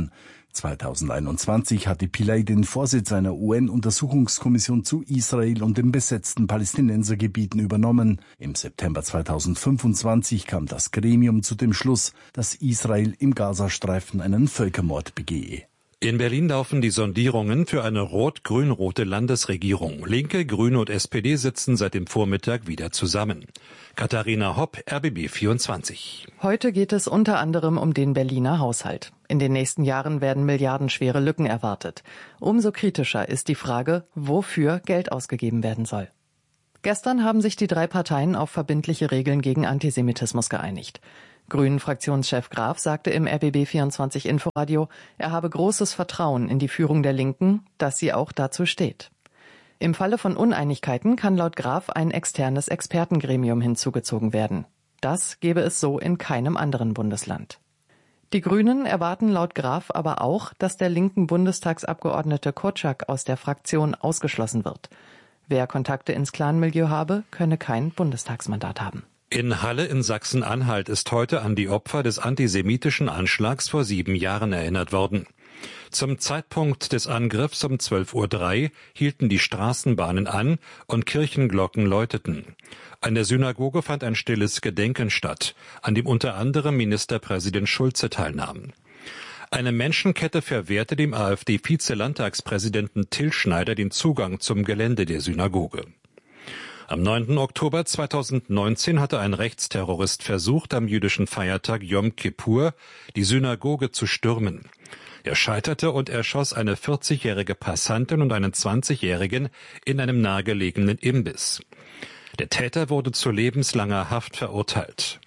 2021 hatte Pillay den Vorsitz einer UN-Untersuchungskommission zu Israel und den besetzten Palästinensergebieten übernommen. Im September 2025 kam das Gremium zu dem Schluss, dass Israel im Gazastreifen einen Völkermord begehe. In Berlin laufen die Sondierungen für eine rot-grün-rote Landesregierung. Linke, Grüne und SPD sitzen seit dem Vormittag wieder zusammen. Katharina Hopp, RBB 24. Heute geht es unter anderem um den Berliner Haushalt. In den nächsten Jahren werden milliardenschwere Lücken erwartet. Umso kritischer ist die Frage, wofür Geld ausgegeben werden soll. Gestern haben sich die 3 Parteien auf verbindliche Regeln gegen Antisemitismus geeinigt. Grünen-Fraktionschef Graf sagte im RBB 24 Inforadio, er habe großes Vertrauen in die Führung der Linken, dass sie auch dazu steht. Im Falle von Uneinigkeiten kann laut Graf ein externes Expertengremium hinzugezogen werden. Das gäbe es so in keinem anderen Bundesland. Die Grünen erwarten laut Graf aber auch, dass der linken Bundestagsabgeordnete Korczak aus der Fraktion ausgeschlossen wird. Wer Kontakte ins Clanmilieu habe, könne kein Bundestagsmandat haben. In Halle in Sachsen-Anhalt ist heute an die Opfer des antisemitischen Anschlags vor 7 Jahren erinnert worden. Zum Zeitpunkt des Angriffs um 12:03 Uhr hielten die Straßenbahnen an und Kirchenglocken läuteten. An der Synagoge fand ein stilles Gedenken statt, an dem unter anderem Ministerpräsident Schulze teilnahm. Eine Menschenkette verwehrte dem AfD-Vize-Landtagspräsidenten Till Schneider den Zugang zum Gelände der Synagoge. Am 9. Oktober 2019 hatte ein Rechtsterrorist versucht, am jüdischen Feiertag Yom Kippur die Synagoge zu stürmen. Er scheiterte und erschoss eine 40-jährige Passantin und einen 20-jährigen in einem nahegelegenen Imbiss. Der Täter wurde zu lebenslanger Haft verurteilt.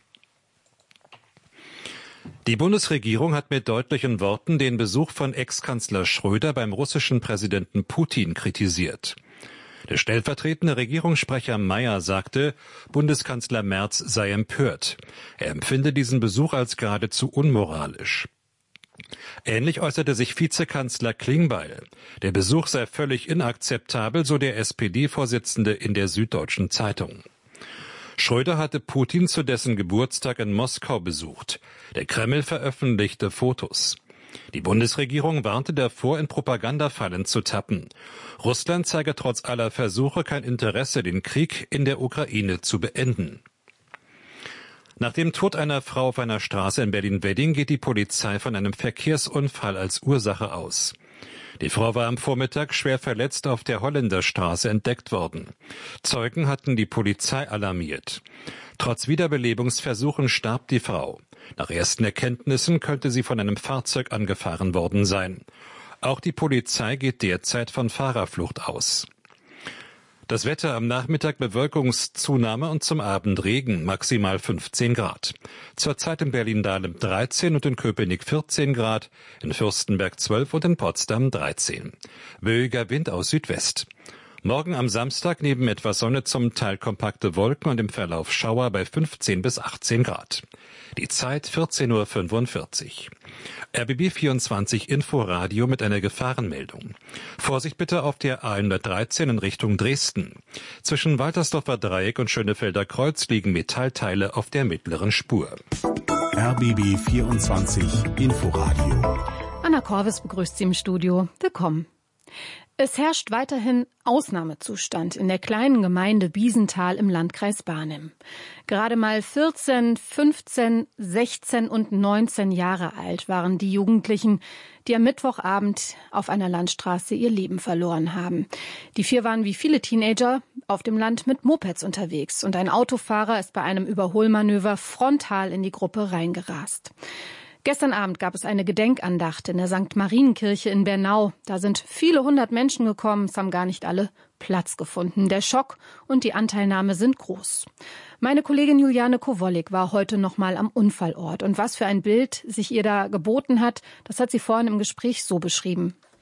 Die Bundesregierung hat mit deutlichen Worten den Besuch von Ex-Kanzler Schröder beim russischen Präsidenten Putin kritisiert. Der stellvertretende Regierungssprecher Mayer sagte, Bundeskanzler Merz sei empört. Er empfinde diesen Besuch als geradezu unmoralisch. Ähnlich äußerte sich Vizekanzler Klingbeil. Der Besuch sei völlig inakzeptabel, so der SPD-Vorsitzende in der Süddeutschen Zeitung. Schröder hatte Putin zu dessen Geburtstag in Moskau besucht. Der Kreml veröffentlichte Fotos. Die Bundesregierung warnte davor, in Propagandafallen zu tappen. Russland zeige trotz aller Versuche kein Interesse, den Krieg in der Ukraine zu beenden. Nach dem Tod einer Frau auf einer Straße in Berlin-Wedding geht die Polizei von einem Verkehrsunfall als Ursache aus. Die Frau war am Vormittag schwer verletzt auf der Holländerstraße entdeckt worden. Zeugen hatten die Polizei alarmiert. Trotz Wiederbelebungsversuchen starb die Frau. Nach ersten Erkenntnissen könnte sie von einem Fahrzeug angefahren worden sein. Auch die Polizei geht derzeit von Fahrerflucht aus. Das Wetter am Nachmittag Bewölkungszunahme und zum Abend Regen, maximal 15 Grad. Zurzeit in Berlin-Dahlem 13 und in Köpenick 14 Grad, in Fürstenberg 12 und in Potsdam 13. Böiger Wind aus Südwest. Morgen am Samstag neben etwas Sonne zum Teil kompakte Wolken und im Verlauf Schauer bei 15 bis 18 Grad. Die Zeit 14:45 Uhr. RBB 24 Inforadio mit einer Gefahrenmeldung. Vorsicht bitte auf der A113 in Richtung Dresden. Zwischen Waltersdorfer Dreieck und Schönefelder Kreuz liegen Metallteile auf der mittleren Spur. RBB 24 Inforadio. Anna Korvis begrüßt Sie im Studio. Willkommen. Es herrscht weiterhin Ausnahmezustand in der kleinen Gemeinde Biesenthal im Landkreis Barnim. Gerade mal 14, 15, 16 und 19 Jahre alt waren die Jugendlichen, die am Mittwochabend auf einer Landstraße ihr Leben verloren haben. Die 4 waren wie viele Teenager auf dem Land mit Mopeds unterwegs und ein Autofahrer ist bei einem Überholmanöver frontal in die Gruppe reingerast. Gestern Abend gab es eine Gedenkandacht in der St. Marienkirche in Bernau. Da sind viele 100 Menschen gekommen, es haben gar nicht alle Platz gefunden. Der Schock und die Anteilnahme sind groß. Meine Kollegin Juliane Kowollik war heute noch mal am Unfallort. Und was für ein Bild sich ihr da geboten hat, das hat sie vorhin im Gespräch so beschrieben.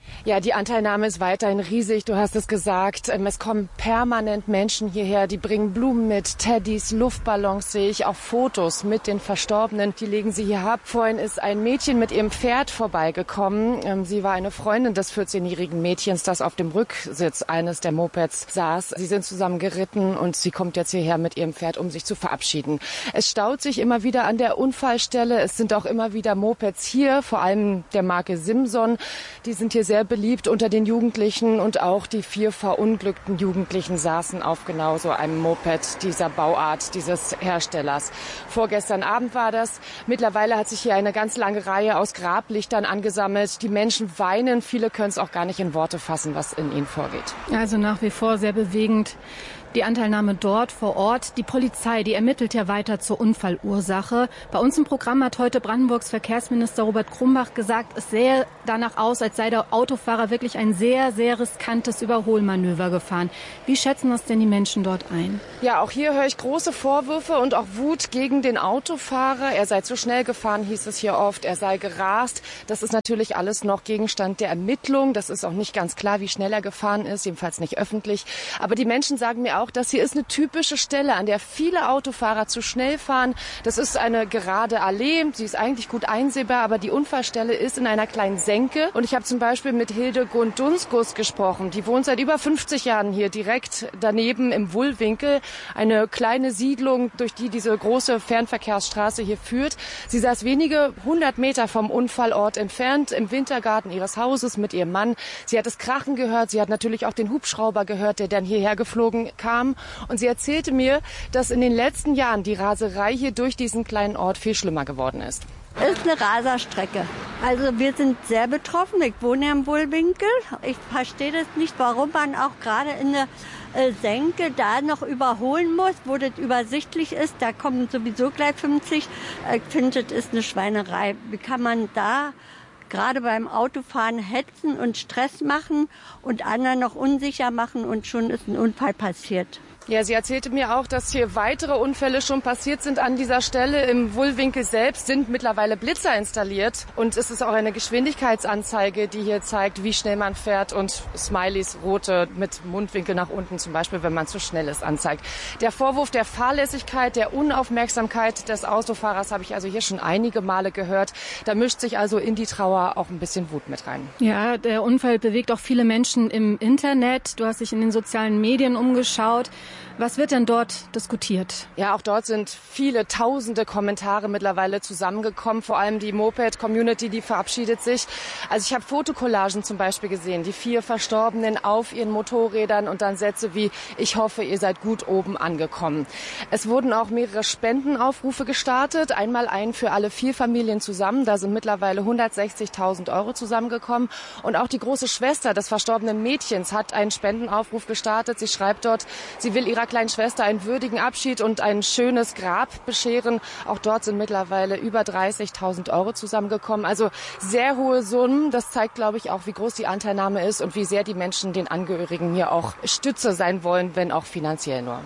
Ja, die Anteilnahme ist weiterhin riesig, du hast es gesagt. Es kommen permanent Menschen hierher, die bringen Blumen mit, Teddys, Luftballons sehe ich, auch Fotos mit den Verstorbenen, die legen sie hier ab. Vorhin ist ein Mädchen mit ihrem Pferd vorbeigekommen. Sie war eine Freundin des 14-jährigen Mädchens, das auf dem Rücksitz eines der Mopeds saß. Sie sind zusammen geritten und sie kommt jetzt hierher mit ihrem Pferd, um sich zu verabschieden. Es staut sich immer wieder an der Unfallstelle. Es sind auch immer wieder Mopeds hier, vor allem der Marke Simson. Die sind hier sehr beliebt unter den Jugendlichen und auch die 4 verunglückten Jugendlichen saßen auf genau so einem Moped dieser Bauart, dieses Herstellers. Vorgestern Abend war das. Mittlerweile hat sich hier eine ganz lange Reihe aus Grablichtern angesammelt. Die Menschen weinen, viele können es auch gar nicht in Worte fassen, was in ihnen vorgeht. Also nach wie vor sehr bewegend. Die Anteilnahme dort vor Ort. Die Polizei, die ermittelt ja weiter zur Unfallursache. Bei uns im Programm hat heute Brandenburgs Verkehrsminister Robert Krumbach gesagt, es sähe danach aus, als sei der Autofahrer wirklich ein sehr, sehr riskantes Überholmanöver gefahren. Wie schätzen das denn die Menschen dort ein? Ja, auch hier höre ich große Vorwürfe und auch Wut gegen den Autofahrer. Er sei zu schnell gefahren, hieß es hier oft. Er sei gerast. Das ist natürlich alles noch Gegenstand der Ermittlung. Das ist auch nicht ganz klar, wie schnell er gefahren ist, jedenfalls nicht öffentlich. Aber die Menschen sagen mir auch, das hier ist eine typische Stelle, an der viele Autofahrer zu schnell fahren. Das ist eine gerade Allee, sie ist eigentlich gut einsehbar, aber die Unfallstelle ist in einer kleinen Senke. Und ich habe zum Beispiel mit Hilde Gundunskus gesprochen. Die wohnt seit über 50 Jahren hier direkt daneben im Wullwinkel. Eine kleine Siedlung, durch die diese große Fernverkehrsstraße hier führt. Sie saß wenige 100 Meter vom Unfallort entfernt im Wintergarten ihres Hauses mit ihrem Mann. Sie hat das Krachen gehört, sie hat natürlich auch den Hubschrauber gehört, der dann hierher geflogen kam. Und sie erzählte mir, dass in den letzten Jahren die Raserei hier durch diesen kleinen Ort viel schlimmer geworden ist. Es ist eine Raserstrecke. Also wir sind sehr betroffen. Ich wohne ja im Wullwinkel. Ich verstehe das nicht, warum man auch gerade in der Senke da noch überholen muss, wo das übersichtlich ist. Da kommen sowieso gleich 50. Ich finde, das ist eine Schweinerei. Wie kann man da gerade beim Autofahren hetzen und Stress machen und anderen noch unsicher machen und schon ist ein Unfall passiert. Ja, sie erzählte mir auch, dass hier weitere Unfälle schon passiert sind an dieser Stelle. Im Wullwinkel selbst sind mittlerweile Blitzer installiert. Und es ist auch eine Geschwindigkeitsanzeige, die hier zeigt, wie schnell man fährt. Und Smileys, rote mit Mundwinkel nach unten zum Beispiel, wenn man zu schnell ist, anzeigt. Der Vorwurf der Fahrlässigkeit, der Unaufmerksamkeit des Autofahrers habe ich also hier schon einige Male gehört. Da mischt sich also in die Trauer auch ein bisschen Wut mit rein. Ja, der Unfall bewegt auch viele Menschen im Internet. Du hast dich in den sozialen Medien umgeschaut. Was wird denn dort diskutiert? Ja, auch dort sind viele tausende Kommentare mittlerweile zusammengekommen. Vor allem die Moped-Community, die verabschiedet sich. Also ich habe Fotokollagen zum Beispiel gesehen. Die 4 Verstorbenen auf ihren Motorrädern und dann Sätze wie, ich hoffe, ihr seid gut oben angekommen. Es wurden auch mehrere Spendenaufrufe gestartet. Einmal einen für alle 4 Familien zusammen. Da sind mittlerweile 160.000 € zusammengekommen. Und auch die große Schwester des verstorbenen Mädchens hat einen Spendenaufruf gestartet. Sie schreibt dort, sie will ihrer kleinen Schwester einen würdigen Abschied und ein schönes Grab bescheren. Auch dort sind mittlerweile über 30.000 € zusammengekommen. Also sehr hohe Summen. Das zeigt, glaube ich, auch, wie groß die Anteilnahme ist und wie sehr die Menschen den Angehörigen hier auch Stütze sein wollen, wenn auch finanziell nur.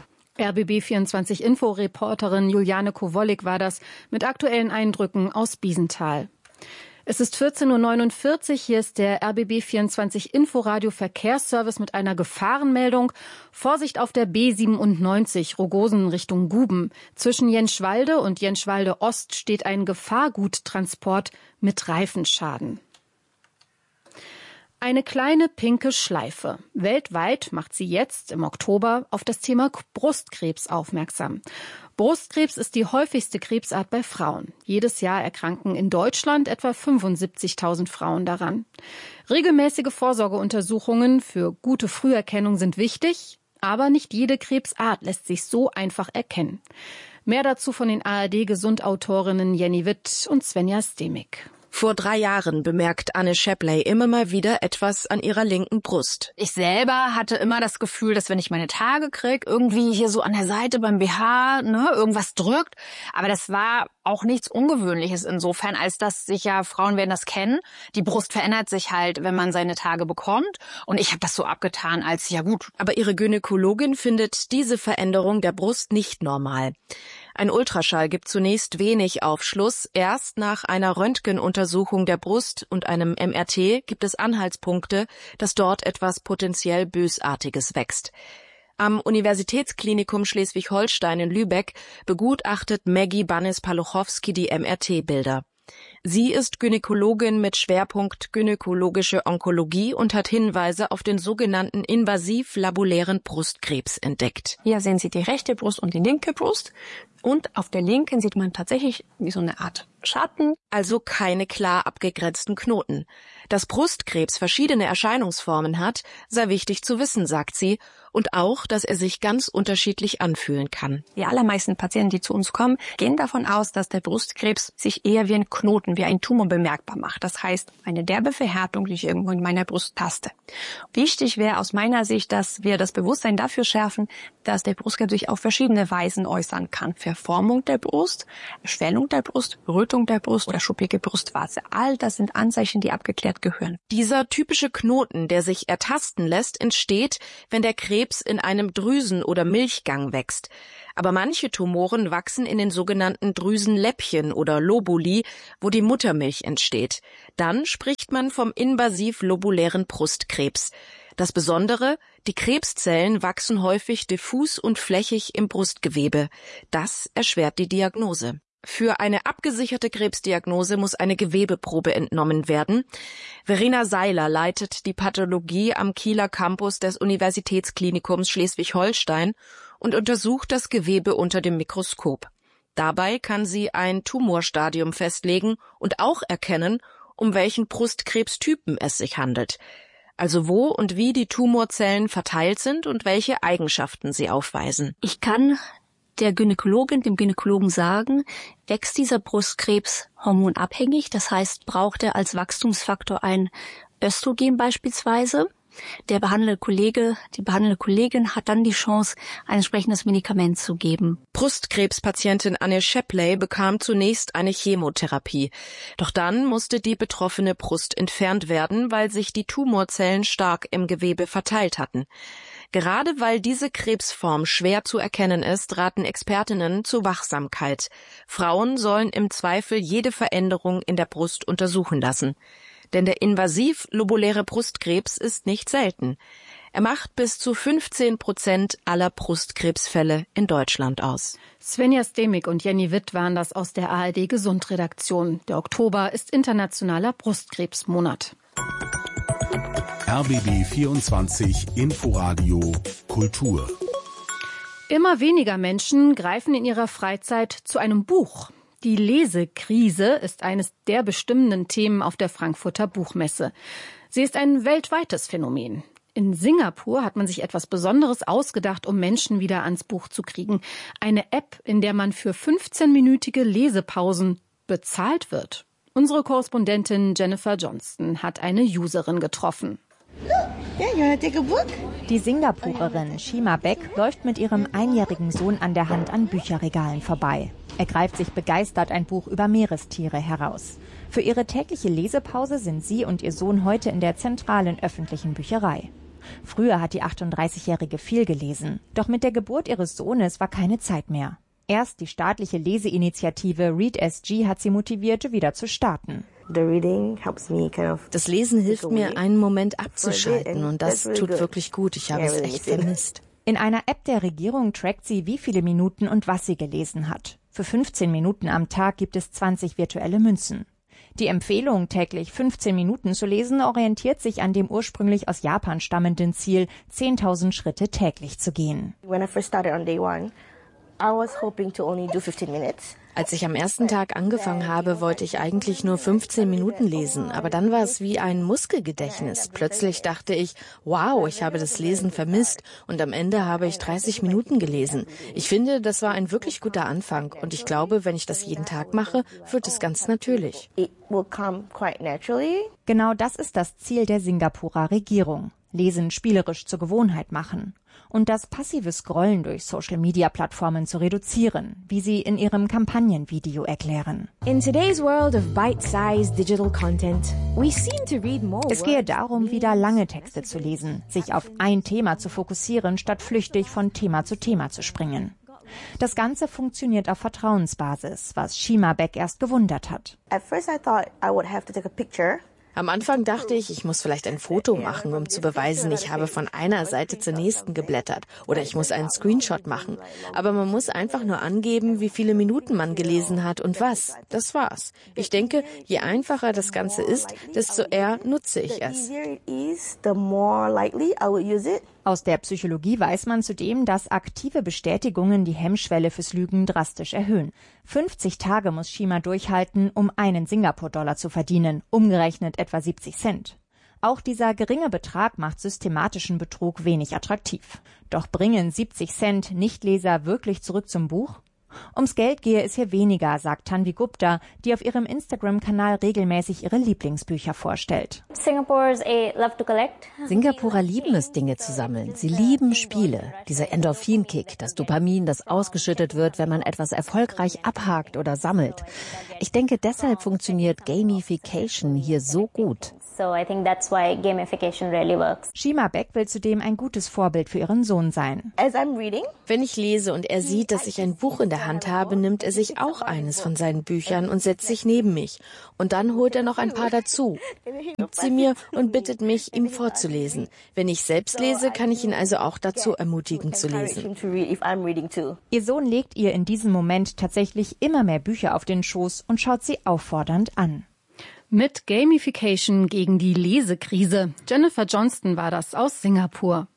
RBB24 Info-Reporterin Juliane Kowolik war das mit aktuellen Eindrücken aus Biesenthal. Es ist 14.49 Uhr, hier ist der RBB24 Inforadio Verkehrsservice mit einer Gefahrenmeldung. Vorsicht auf der B97 Rogosen Richtung Guben. Zwischen Jenschwalde und Jenschwalde Ost steht ein Gefahrguttransport mit Reifenschaden. Eine kleine pinke Schleife. Weltweit macht sie jetzt im Oktober auf das Thema Brustkrebs aufmerksam. Brustkrebs ist die häufigste Krebsart bei Frauen. Jedes Jahr erkranken in Deutschland etwa 75.000 Frauen daran. Regelmäßige Vorsorgeuntersuchungen für gute Früherkennung sind wichtig, aber nicht jede Krebsart lässt sich so einfach erkennen. Mehr dazu von den ARD-Gesundautorinnen Jenny Witt und Svenja Stemik. Vor 3 Jahren bemerkt Anne Shapley immer mal wieder etwas an ihrer linken Brust. Ich selber hatte immer das Gefühl, dass wenn ich meine Tage kriege, irgendwie hier so an der Seite beim BH, irgendwas drückt. Aber das war auch nichts Ungewöhnliches insofern, als dass sicher Frauen werden das kennen. Die Brust verändert sich halt, wenn man seine Tage bekommt. Und ich habe das so abgetan als ja gut. Aber ihre Gynäkologin findet diese Veränderung der Brust nicht normal. Ein Ultraschall gibt zunächst wenig Aufschluss. Erst nach einer Röntgenuntersuchung der Brust und einem MRT gibt es Anhaltspunkte, dass dort etwas potenziell Bösartiges wächst. Am Universitätsklinikum Schleswig-Holstein in Lübeck begutachtet Maggie Bannis-Paluchowski die MRT-Bilder. Sie ist Gynäkologin mit Schwerpunkt gynäkologische Onkologie und hat Hinweise auf den sogenannten invasiv-labulären Brustkrebs entdeckt. Hier sehen Sie die rechte Brust und die linke Brust. Und auf der linken sieht man tatsächlich wie so eine Art Schatten. Also keine klar abgegrenzten Knoten. Dass Brustkrebs verschiedene Erscheinungsformen hat, sei wichtig zu wissen, sagt sie. Und auch, dass er sich ganz unterschiedlich anfühlen kann. Die allermeisten Patienten, die zu uns kommen, gehen davon aus, dass der Brustkrebs sich eher wie ein Knoten, wie ein Tumor bemerkbar macht. Das heißt, eine derbe Verhärtung, die ich irgendwo in meiner Brust taste. Wichtig wäre aus meiner Sicht, dass wir das Bewusstsein dafür schärfen, dass der Brustkrebs sich auf verschiedene Weisen äußern kann. Verformung der Brust, Schwellung der Brust, Rötung der Brust oder schuppige Brustwarze. All das sind Anzeichen, die abgeklärt gehören. Dieser typische Knoten, der sich ertasten lässt, entsteht, wenn der Krebs in einem Drüsen- oder Milchgang wächst. Aber manche Tumoren wachsen in den sogenannten Drüsenläppchen oder Lobuli, wo die Muttermilch entsteht. Dann spricht man vom invasiv-lobulären Brustkrebs. Das Besondere, die Krebszellen wachsen häufig diffus und flächig im Brustgewebe. Das erschwert die Diagnose. Für eine abgesicherte Krebsdiagnose muss eine Gewebeprobe entnommen werden. Verena Seiler leitet die Pathologie am Kieler Campus des Universitätsklinikums Schleswig-Holstein und untersucht das Gewebe unter dem Mikroskop. Dabei kann sie ein Tumorstadium festlegen und auch erkennen, um welchen Brustkrebstypen es sich handelt. Also wo und wie die Tumorzellen verteilt sind und welche Eigenschaften sie aufweisen. Ich kann der Gynäkologin, dem Gynäkologen sagen, wächst dieser Brustkrebs hormonabhängig, das heißt, braucht er als Wachstumsfaktor ein Östrogen beispielsweise. Der behandelnde Kollege, die behandelnde Kollegin hat dann die Chance, ein entsprechendes Medikament zu geben. Brustkrebspatientin Anne Shapley bekam zunächst eine Chemotherapie. Doch dann musste die betroffene Brust entfernt werden, weil sich die Tumorzellen stark im Gewebe verteilt hatten. Gerade weil diese Krebsform schwer zu erkennen ist, raten Expertinnen zu Wachsamkeit. Frauen sollen im Zweifel jede Veränderung in der Brust untersuchen lassen. Denn der invasiv-lobuläre Brustkrebs ist nicht selten. Er macht bis zu 15% aller Brustkrebsfälle in Deutschland aus. Svenja Stemik und Jenny Witt waren das aus der ARD Gesundredaktion. Der Oktober ist internationaler Brustkrebsmonat. RBB 24 Inforadio Kultur. Immer weniger Menschen greifen in ihrer Freizeit zu einem Buch. Die Lesekrise ist eines der bestimmenden Themen auf der Frankfurter Buchmesse. Sie ist ein weltweites Phänomen. In Singapur hat man sich etwas Besonderes ausgedacht, um Menschen wieder ans Buch zu kriegen. Eine App, in der man für 15-minütige Lesepausen bezahlt wird. Unsere Korrespondentin Jennifer Johnston hat eine Userin getroffen. Die Singapurerin Shima Beck läuft mit ihrem einjährigen Sohn an der Hand an Bücherregalen vorbei. Er greift sich begeistert ein Buch über Meerestiere heraus. Für ihre tägliche Lesepause sind sie und ihr Sohn heute in der zentralen öffentlichen Bücherei. Früher hat die 38-Jährige viel gelesen, doch mit der Geburt ihres Sohnes war keine Zeit mehr. Erst die staatliche Leseinitiative ReadSG hat sie motiviert, wieder zu starten. Das Lesen hilft mir, einen Moment abzuschalten und das tut wirklich gut. Ich habe es echt vermisst. In einer App der Regierung trackt sie, wie viele Minuten und was sie gelesen hat. Für 15 Minuten am Tag gibt es 20 virtuelle Münzen. Die Empfehlung, täglich 15 Minuten zu lesen, orientiert sich an dem ursprünglich aus Japan stammenden Ziel, 10.000 Schritte täglich zu gehen. Als ich am ersten Tag angefangen habe, wollte ich eigentlich nur 15 Minuten lesen, aber dann war es wie ein Muskelgedächtnis. Plötzlich dachte ich, wow, ich habe das Lesen vermisst und am Ende habe ich 30 Minuten gelesen. Ich finde, das war ein wirklich guter Anfang und ich glaube, wenn ich das jeden Tag mache, wird es ganz natürlich. Genau das ist das Ziel der Singapurer Regierung. Lesen spielerisch zur Gewohnheit machen und das passive Scrollen durch Social-Media-Plattformen zu reduzieren, wie sie in ihrem Kampagnenvideo erklären. In today's world of bite-sized digital content, we seem to read more. Es gehe darum, wieder lange Texte zu lesen, sich auf ein Thema zu fokussieren, statt flüchtig von Thema zu springen. Das Ganze funktioniert auf Vertrauensbasis, was Shima Beck erst gewundert hat. Am Anfang dachte ich, ich muss vielleicht ein Foto machen, um zu beweisen, ich habe von einer Seite zur nächsten geblättert. Oder ich muss einen Screenshot machen. Aber man muss einfach nur angeben, wie viele Minuten man gelesen hat und was. Das war's. Ich denke, je einfacher das Ganze ist, desto eher nutze ich es. Aus der Psychologie weiß man zudem, dass aktive Bestätigungen die Hemmschwelle fürs Lügen drastisch erhöhen. 50 Tage muss Shima durchhalten, um einen Singapur-Dollar zu verdienen, umgerechnet etwa 70 Cent. Auch dieser geringe Betrag macht systematischen Betrug wenig attraktiv. Doch bringen 70 Cent Nichtleser wirklich zurück zum Buch? Ums Geld gehe es hier weniger, sagt Tanvi Gupta, die auf ihrem Instagram-Kanal regelmäßig ihre Lieblingsbücher vorstellt. Singapurer lieben es, Dinge zu sammeln. Sie lieben Spiele. Dieser Endorphin-Kick, das Dopamin, das ausgeschüttet wird, wenn man etwas erfolgreich abhakt oder sammelt. Ich denke, deshalb funktioniert Gamification hier so gut. Shima Beck will zudem ein gutes Vorbild für ihren Sohn sein. Wenn ich lese und er sieht, dass ich ein Buch in der Hand habe, nimmt er sich auch eines von seinen Büchern und setzt sich neben mich. Und dann holt er noch ein paar dazu, gibt sie mir und bittet mich, ihm vorzulesen. Wenn ich selbst lese, kann ich ihn also auch dazu ermutigen zu lesen. Ihr Sohn legt ihr in diesem Moment tatsächlich immer mehr Bücher auf den Schoß und schaut sie auffordernd an. Mit Gamification gegen die Lesekrise. Jennifer Johnston war das aus Singapur.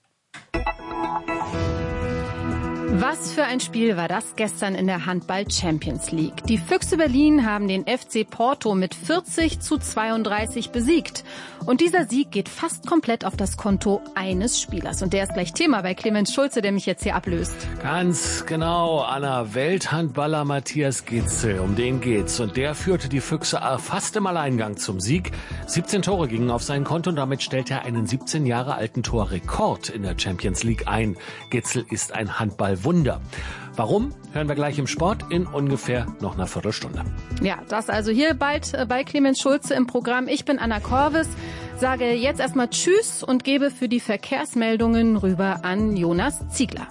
Was für ein Spiel war das gestern in der Handball-Champions League. Die Füchse Berlin haben den FC Porto mit 40:32 besiegt. Und dieser Sieg geht fast komplett auf das Konto eines Spielers. Und der ist gleich Thema bei Clemens Schulze, der mich jetzt hier ablöst. Ganz genau, Anna. Welthandballer Matthias Gitzel, um den geht's. Und der führte die Füchse fast im Alleingang zum Sieg. 17 Tore gingen auf sein Konto und damit stellt er einen 17 Jahre alten Torrekord in der Champions League ein. Gitzel ist ein Handballwunder. Warum? Hören wir gleich im Sport in ungefähr noch einer Viertelstunde. Ja, das also hier bald bei Clemens Schulze im Programm. Ich bin Anna Korvis, sage jetzt erstmal Tschüss und gebe für die Verkehrsmeldungen rüber an Jonas Ziegler.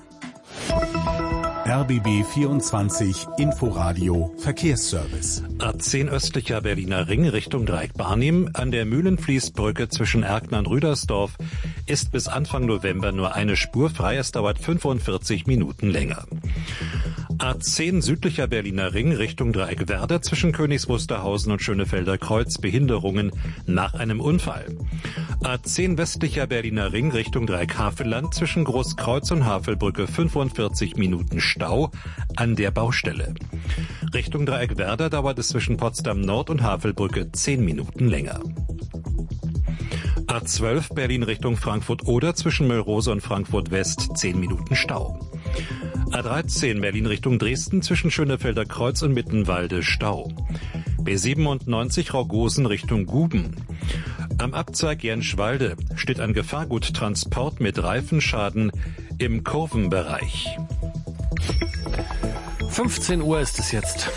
RBB 24 Inforadio Verkehrsservice. A10 östlicher Berliner Ring Richtung Dreieck-Barnim an der Mühlenfließbrücke zwischen Erkner und Rüdersdorf ist bis Anfang November nur eine Spur frei. Es dauert 45 Minuten länger. A10 südlicher Berliner Ring Richtung Dreieck-Werder zwischen Königs Wusterhausen und Schönefelder Kreuz Behinderungen nach einem Unfall. A10 westlicher Berliner Ring Richtung Dreieck-Havelland zwischen Großkreuz und Havelbrücke 45 Minuten Stau an der Baustelle. Richtung Dreieck-Werder dauert es zwischen Potsdam Nord und Havelbrücke 10 Minuten länger. A12 Berlin Richtung Frankfurt-Oder zwischen Mölrose und Frankfurt-West 10 Minuten Stau. A13 Berlin Richtung Dresden zwischen Schönefelder Kreuz und Mittenwalde Stau. B97 Raugosen Richtung Guben. Am Abzweig Jenschwalde steht ein Gefahrguttransport mit Reifenschaden im Kurvenbereich. 15 Uhr ist es jetzt.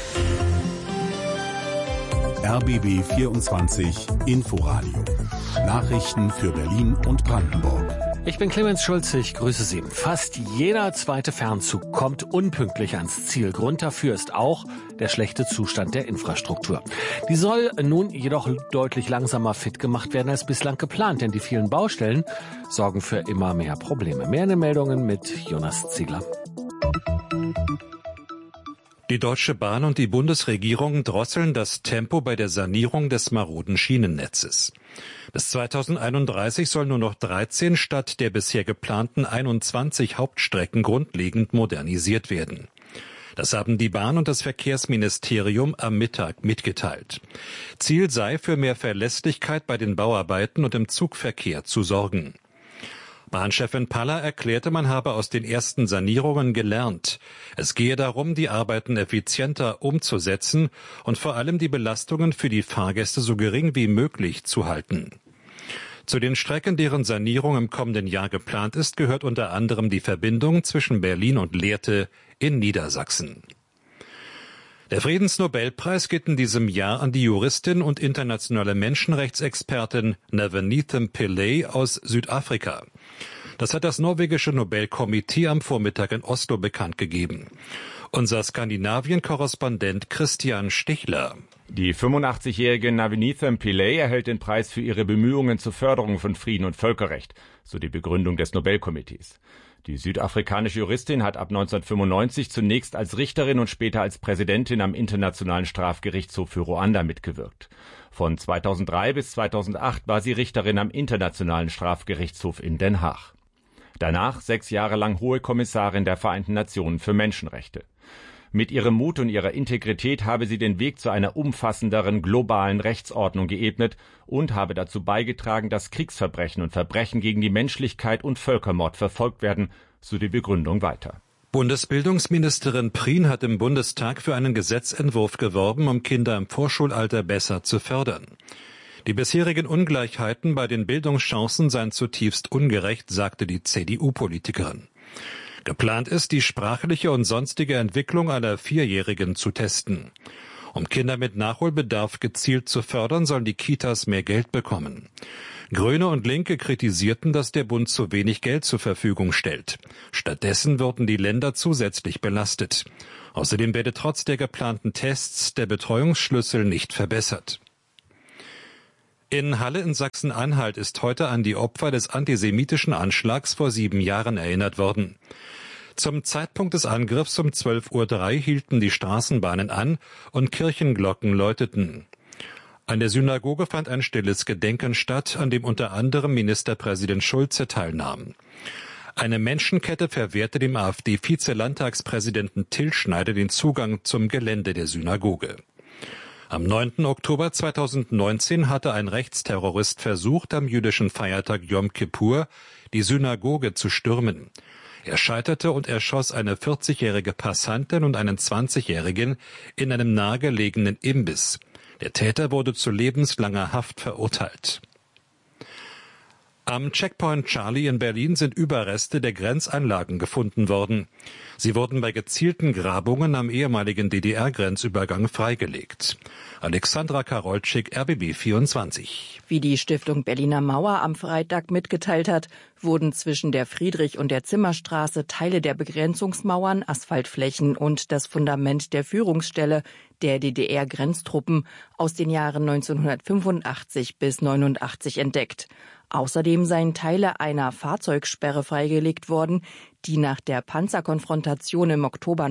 RBB 24 Inforadio. Nachrichten für Berlin und Brandenburg. Ich bin Clemens Schulze, ich grüße Sie. Fast jeder zweite Fernzug kommt unpünktlich ans Ziel. Grund dafür ist auch der schlechte Zustand der Infrastruktur. Die soll nun jedoch deutlich langsamer fit gemacht werden als bislang geplant, denn die vielen Baustellen sorgen für immer mehr Probleme. Mehr in den Meldungen mit Jonas Ziegler. Die Deutsche Bahn und die Bundesregierung drosseln das Tempo bei der Sanierung des maroden Schienennetzes. Bis 2031 sollen nur noch 13 statt der bisher geplanten 21 Hauptstrecken grundlegend modernisiert werden. Das haben die Bahn und das Verkehrsministerium am Mittag mitgeteilt. Ziel sei, für mehr Verlässlichkeit bei den Bauarbeiten und im Zugverkehr zu sorgen. Bahnchefin Paller erklärte, man habe aus den ersten Sanierungen gelernt. Es gehe darum, die Arbeiten effizienter umzusetzen und vor allem die Belastungen für die Fahrgäste so gering wie möglich zu halten. Zu den Strecken, deren Sanierung im kommenden Jahr geplant ist, gehört unter anderem die Verbindung zwischen Berlin und Lehrte in Niedersachsen. Der Friedensnobelpreis geht in diesem Jahr an die Juristin und internationale Menschenrechtsexpertin Navneet Pillay aus Südafrika. Das hat das norwegische Nobelkomitee am Vormittag in Oslo bekannt gegeben. Unser Skandinavien-Korrespondent Christian Stichler. Die 85-jährige Navanitha Pillay erhält den Preis für ihre Bemühungen zur Förderung von Frieden und Völkerrecht, so die Begründung des Nobelkomitees. Die südafrikanische Juristin hat ab 1995 zunächst als Richterin und später als Präsidentin am Internationalen Strafgerichtshof für Ruanda mitgewirkt. Von 2003 bis 2008 war sie Richterin am Internationalen Strafgerichtshof in Den Haag. Danach 6 Jahre lang Hohe Kommissarin der Vereinten Nationen für Menschenrechte. Mit ihrem Mut und ihrer Integrität habe sie den Weg zu einer umfassenderen globalen Rechtsordnung geebnet und habe dazu beigetragen, dass Kriegsverbrechen und Verbrechen gegen die Menschlichkeit und Völkermord verfolgt werden, so die Begründung weiter. Bundesbildungsministerin Prien hat im Bundestag für einen Gesetzentwurf geworben, um Kinder im Vorschulalter besser zu fördern. Die bisherigen Ungleichheiten bei den Bildungschancen seien zutiefst ungerecht, sagte die CDU-Politikerin. Geplant ist, die sprachliche und sonstige Entwicklung aller Vierjährigen zu testen. Um Kinder mit Nachholbedarf gezielt zu fördern, sollen die Kitas mehr Geld bekommen. Grüne und Linke kritisierten, dass der Bund zu wenig Geld zur Verfügung stellt. Stattdessen würden die Länder zusätzlich belastet. Außerdem werde trotz der geplanten Tests der Betreuungsschlüssel nicht verbessert. In Halle in Sachsen-Anhalt ist heute an die Opfer des antisemitischen Anschlags vor 7 Jahren erinnert worden. Zum Zeitpunkt des Angriffs um 12:03 Uhr hielten die Straßenbahnen an und Kirchenglocken läuteten. An der Synagoge fand ein stilles Gedenken statt, an dem unter anderem Ministerpräsident Schulze teilnahm. Eine Menschenkette verwehrte dem AfD-Vize-Landtagspräsidenten Till Schneider den Zugang zum Gelände der Synagoge. Am 9. Oktober 2019 hatte ein Rechtsterrorist versucht, am jüdischen Feiertag Yom Kippur die Synagoge zu stürmen. Er scheiterte und erschoss eine 40-jährige Passantin und einen 20-jährigen in einem nahegelegenen Imbiss. Der Täter wurde zu lebenslanger Haft verurteilt. Am Checkpoint Charlie in Berlin sind Überreste der Grenzanlagen gefunden worden. Sie wurden bei gezielten Grabungen am ehemaligen DDR-Grenzübergang freigelegt. Alexandra Karolczyk, RBB 24. Wie die Stiftung Berliner Mauer am Freitag mitgeteilt hat, wurden zwischen der Friedrich- und der Zimmerstraße Teile der Begrenzungsmauern, Asphaltflächen und das Fundament der Führungsstelle der DDR-Grenztruppen aus den Jahren 1985 bis 1989 entdeckt. Außerdem seien Teile einer Fahrzeugsperre freigelegt worden, die nach der Panzerkonfrontation im Oktober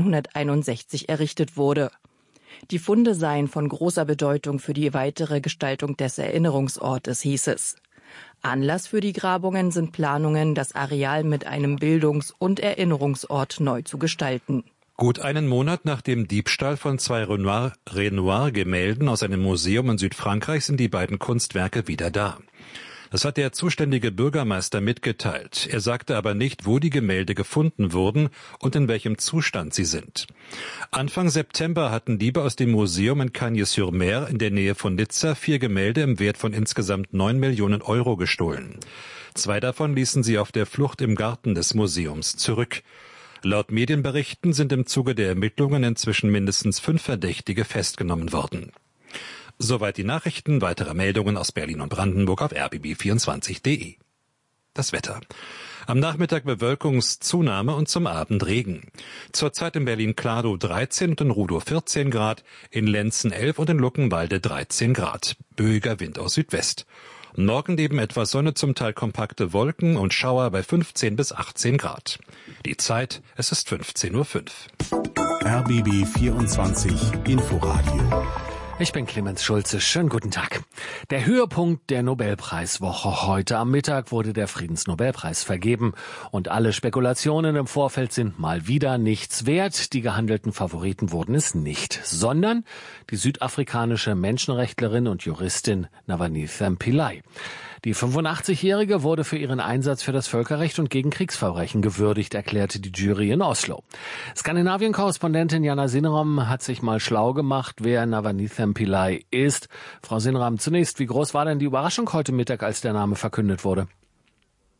1961 errichtet wurde. Die Funde seien von großer Bedeutung für die weitere Gestaltung des Erinnerungsortes, hieß es. Anlass für die Grabungen sind Planungen, das Areal mit einem Bildungs- und Erinnerungsort neu zu gestalten. Gut einen Monat nach dem Diebstahl von 2 Renoir-Gemälden aus einem Museum in Südfrankreich sind die beiden Kunstwerke wieder da. Das hat der zuständige Bürgermeister mitgeteilt. Er sagte aber nicht, wo die Gemälde gefunden wurden und in welchem Zustand sie sind. Anfang September hatten Diebe aus dem Museum in Cagnes-sur-Mer in der Nähe von Nizza 4 Gemälde im Wert von insgesamt 9 Millionen Euro gestohlen. 2 davon ließen sie auf der Flucht im Garten des Museums zurück. Laut Medienberichten sind im Zuge der Ermittlungen inzwischen mindestens 5 Verdächtige festgenommen worden. Soweit die Nachrichten. Weitere Meldungen aus Berlin und Brandenburg auf rbb24.de. Das Wetter. Am Nachmittag Bewölkungszunahme und zum Abend Regen. Zurzeit in Berlin-Kladow 13 und in Rudow 14 Grad, in Lenzen 11 und in Luckenwalde 13 Grad. Böiger Wind aus Südwest. Morgen neben etwas Sonne, zum Teil kompakte Wolken und Schauer bei 15 bis 18 Grad. Die Zeit, es ist 15:05 Uhr. RBB 24 Inforadio. Ich bin Clemens Schulze. Schönen guten Tag. Der Höhepunkt der Nobelpreiswoche. Heute am Mittag wurde der Friedensnobelpreis vergeben. Und alle Spekulationen im Vorfeld sind mal wieder nichts wert. Die gehandelten Favoriten wurden es nicht, sondern die südafrikanische Menschenrechtlerin und Juristin Navanitha Pillay. Die 85-Jährige wurde für ihren Einsatz für das Völkerrecht und gegen Kriegsverbrechen gewürdigt, erklärte die Jury in Oslo. Skandinavien-Korrespondentin Jana Sinram hat sich mal schlau gemacht, wer Navanitha Pillay ist. Frau Sinram, zunächst, wie groß war denn die Überraschung heute Mittag, als der Name verkündet wurde?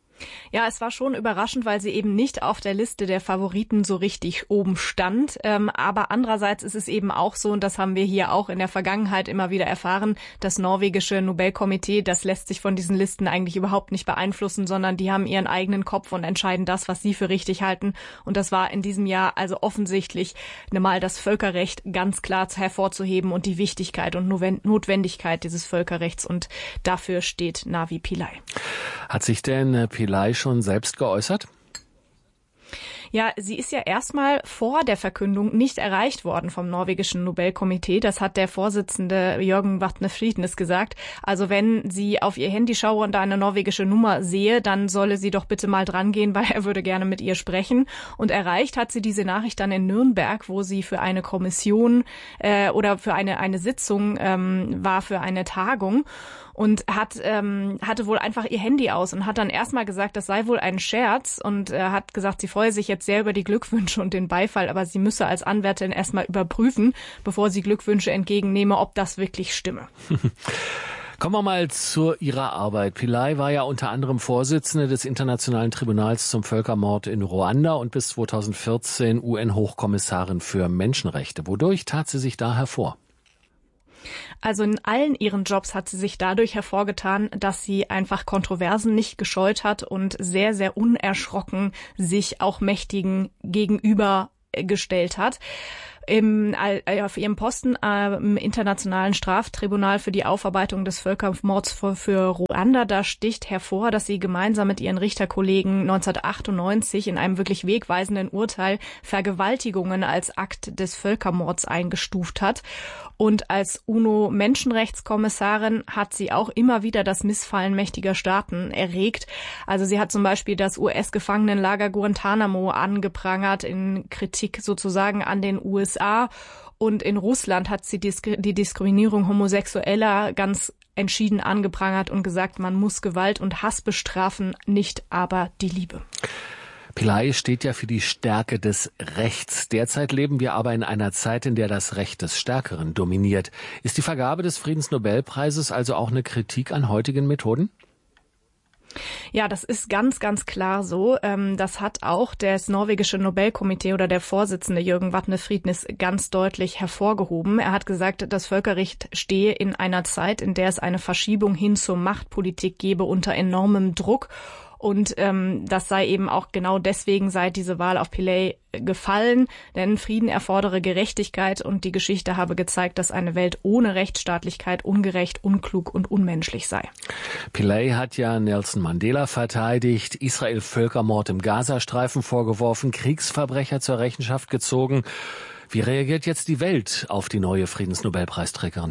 Ja, es war schon überraschend, weil sie eben nicht auf der Liste der Favoriten so richtig oben stand. Aber andererseits ist es eben auch so, und das haben wir hier auch in der Vergangenheit immer wieder erfahren, das norwegische Nobelkomitee, das lässt sich von diesen Listen eigentlich überhaupt nicht beeinflussen, sondern die haben ihren eigenen Kopf und entscheiden das, was sie für richtig halten. Und das war in diesem Jahr also offensichtlich mal das Völkerrecht ganz klar hervorzuheben und die Wichtigkeit und Notwendigkeit dieses Völkerrechts. Und dafür steht Navi Pillay. Hat sich denn Pillay schon selbst geäußert? Ja, sie ist ja erstmal vor der Verkündung nicht erreicht worden vom norwegischen Nobelkomitee. Das hat der Vorsitzende Jørgen Vatne Friednes gesagt. Also wenn sie auf ihr Handy schaue und da eine norwegische Nummer sehe, dann solle sie doch bitte mal dran gehen, weil er würde gerne mit ihr sprechen. Und erreicht hat sie diese Nachricht dann in Nürnberg, wo sie für eine Kommission oder für eine Sitzung war, für eine Tagung. Und hatte wohl einfach ihr Handy aus und hat dann erstmal gesagt, das sei wohl ein Scherz und hat gesagt, sie freue sich jetzt sehr über die Glückwünsche und den Beifall, aber sie müsse als Anwärterin erstmal überprüfen, bevor sie Glückwünsche entgegennehme, ob das wirklich stimme. Kommen wir mal zu Ihrer Arbeit. Pillay war ja unter anderem Vorsitzende des Internationalen Tribunals zum Völkermord in Ruanda und bis 2014 UN-Hochkommissarin für Menschenrechte. Wodurch tat sie sich da hervor? Also in allen ihren Jobs hat sie sich dadurch hervorgetan, dass sie einfach Kontroversen nicht gescheut hat und sehr, sehr unerschrocken sich auch Mächtigen gegenübergestellt hat. Auf ihrem Posten im Internationalen Straftribunal für die Aufarbeitung des Völkermords für Ruanda, da sticht hervor, dass sie gemeinsam mit ihren Richterkollegen 1998 in einem wirklich wegweisenden Urteil Vergewaltigungen als Akt des Völkermords eingestuft hat. Und als UNO-Menschenrechtskommissarin hat sie auch immer wieder das Missfallen mächtiger Staaten erregt. Also sie hat zum Beispiel das US-Gefangenenlager Guantanamo angeprangert in Kritik sozusagen an den USA. Und in Russland hat sie die Diskriminierung Homosexueller ganz entschieden angeprangert und gesagt, man muss Gewalt und Hass bestrafen, nicht aber die Liebe. Pillay steht ja für die Stärke des Rechts. Derzeit leben wir aber in einer Zeit, in der das Recht des Stärkeren dominiert. Ist die Vergabe des Friedensnobelpreises also auch eine Kritik an heutigen Methoden? Ja, das ist ganz, ganz klar so. Das hat auch das norwegische Nobelkomitee oder der Vorsitzende Jørgen Vatne Friednes ganz deutlich hervorgehoben. Er hat gesagt, das Völkerrecht stehe in einer Zeit, in der es eine Verschiebung hin zur Machtpolitik gebe unter enormem Druck. Und das sei eben auch genau deswegen sei diese Wahl auf Pillay gefallen, denn Frieden erfordere Gerechtigkeit und die Geschichte habe gezeigt, dass eine Welt ohne Rechtsstaatlichkeit ungerecht, unklug und unmenschlich sei. Pillay hat ja Nelson Mandela verteidigt, Israel Völkermord im Gazastreifen vorgeworfen, Kriegsverbrecher zur Rechenschaft gezogen. Wie reagiert jetzt die Welt auf die neue Friedensnobelpreisträgerin?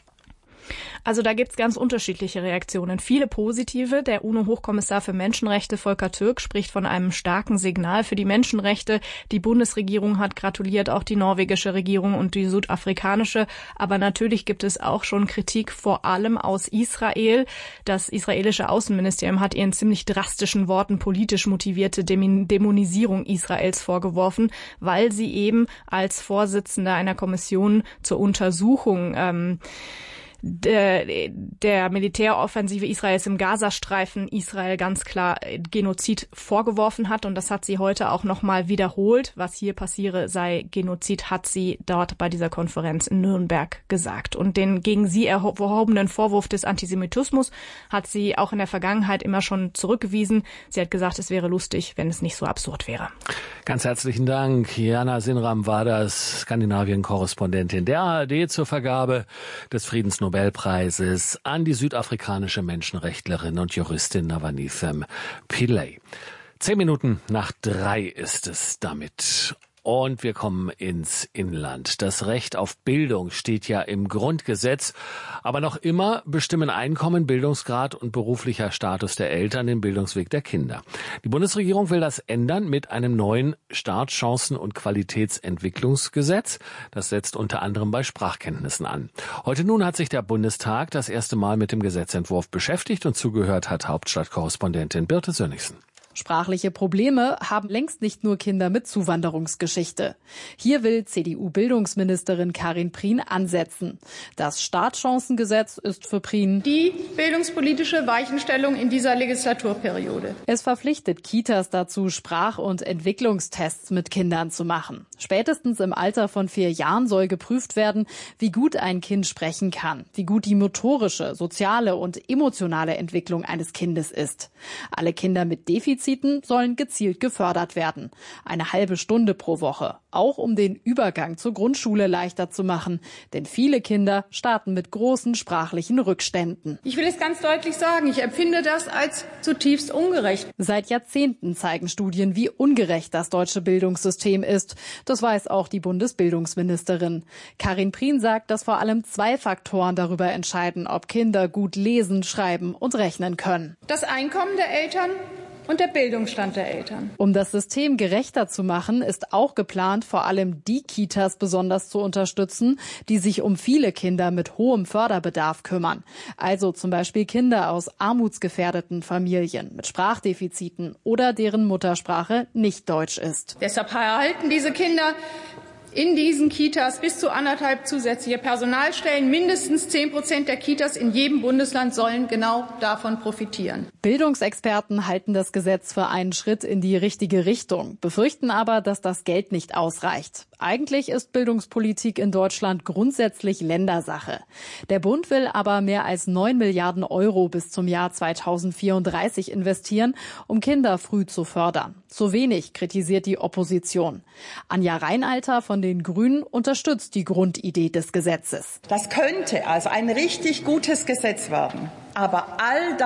Also da gibt's ganz unterschiedliche Reaktionen. Viele positive. Der UNO-Hochkommissar für Menschenrechte, Volker Türk, spricht von einem starken Signal für die Menschenrechte. Die Bundesregierung hat gratuliert, auch die norwegische Regierung und die südafrikanische. Aber natürlich gibt es auch schon Kritik, vor allem aus Israel. Das israelische Außenministerium hat ihren ziemlich drastischen Worten politisch motivierte Dämonisierung Israels vorgeworfen, weil sie eben als Vorsitzende einer Kommission zur Untersuchung der Militäroffensive Israels im Gazastreifen Israel ganz klar Genozid vorgeworfen hat. Und das hat sie heute auch nochmal wiederholt. Was hier passiere, sei Genozid, hat sie dort bei dieser Konferenz in Nürnberg gesagt. Und den gegen sie erhobenen Vorwurf des Antisemitismus hat sie auch in der Vergangenheit immer schon zurückgewiesen. Sie hat gesagt, es wäre lustig, wenn es nicht so absurd wäre. Ganz herzlichen Dank. Jana Sinram war das, Skandinavien-Korrespondentin der ARD zur Vergabe des Friedensnobelpreises an die südafrikanische Menschenrechtlerin und Juristin Navanithem Pillay. 2:10 ist es damit. Und wir kommen ins Inland. Das Recht auf Bildung steht ja im Grundgesetz. Aber noch immer bestimmen Einkommen, Bildungsgrad und beruflicher Status der Eltern den Bildungsweg der Kinder. Die Bundesregierung will das ändern mit einem neuen Startchancen- und Qualitätsentwicklungsgesetz. Das setzt unter anderem bei Sprachkenntnissen an. Heute nun hat sich der Bundestag das erste Mal mit dem Gesetzentwurf beschäftigt und zugehört hat Hauptstadtkorrespondentin Birte Sönnigsen. Sprachliche Probleme haben längst nicht nur Kinder mit Zuwanderungsgeschichte. Hier will CDU-Bildungsministerin Karin Prien ansetzen. Das Startchancengesetz ist für Prien die bildungspolitische Weichenstellung in dieser Legislaturperiode. Es verpflichtet Kitas dazu, Sprach- und Entwicklungstests mit Kindern zu machen. Spätestens im Alter von 4 Jahren soll geprüft werden, wie gut ein Kind sprechen kann, wie gut die motorische, soziale und emotionale Entwicklung eines Kindes ist. Alle Kinder mit Defiziten sollen gezielt gefördert werden. Eine halbe Stunde pro Woche, auch um den Übergang zur Grundschule leichter zu machen. Denn viele Kinder starten mit großen sprachlichen Rückständen. Ich will es ganz deutlich sagen, ich empfinde das als zutiefst ungerecht. Seit Jahrzehnten zeigen Studien, wie ungerecht das deutsche Bildungssystem ist. Das weiß auch die Bundesbildungsministerin. Karin Prien sagt, dass vor allem 2 Faktoren darüber entscheiden, ob Kinder gut lesen, schreiben und rechnen können. Das Einkommen der Eltern und der Bildungsstand der Eltern. Um das System gerechter zu machen, ist auch geplant, vor allem die Kitas besonders zu unterstützen, die sich um viele Kinder mit hohem Förderbedarf kümmern. Also zum Beispiel Kinder aus armutsgefährdeten Familien mit Sprachdefiziten oder deren Muttersprache nicht Deutsch ist. Deshalb erhalten diese Kinder in diesen Kitas bis zu 1,5 zusätzliche Personalstellen. Mindestens 10% der Kitas in jedem Bundesland sollen genau davon profitieren. Bildungsexperten halten das Gesetz für einen Schritt in die richtige Richtung, befürchten aber, dass das Geld nicht ausreicht. Eigentlich ist Bildungspolitik in Deutschland grundsätzlich Ländersache. Der Bund will aber mehr als 9 Milliarden Euro bis zum Jahr 2034 investieren, um Kinder früh zu fördern. Zu wenig, kritisiert die Opposition. Anja Reinalter von den Grünen unterstützt die Grundidee des Gesetzes. Das könnte also ein richtig gutes Gesetz werden. Aber all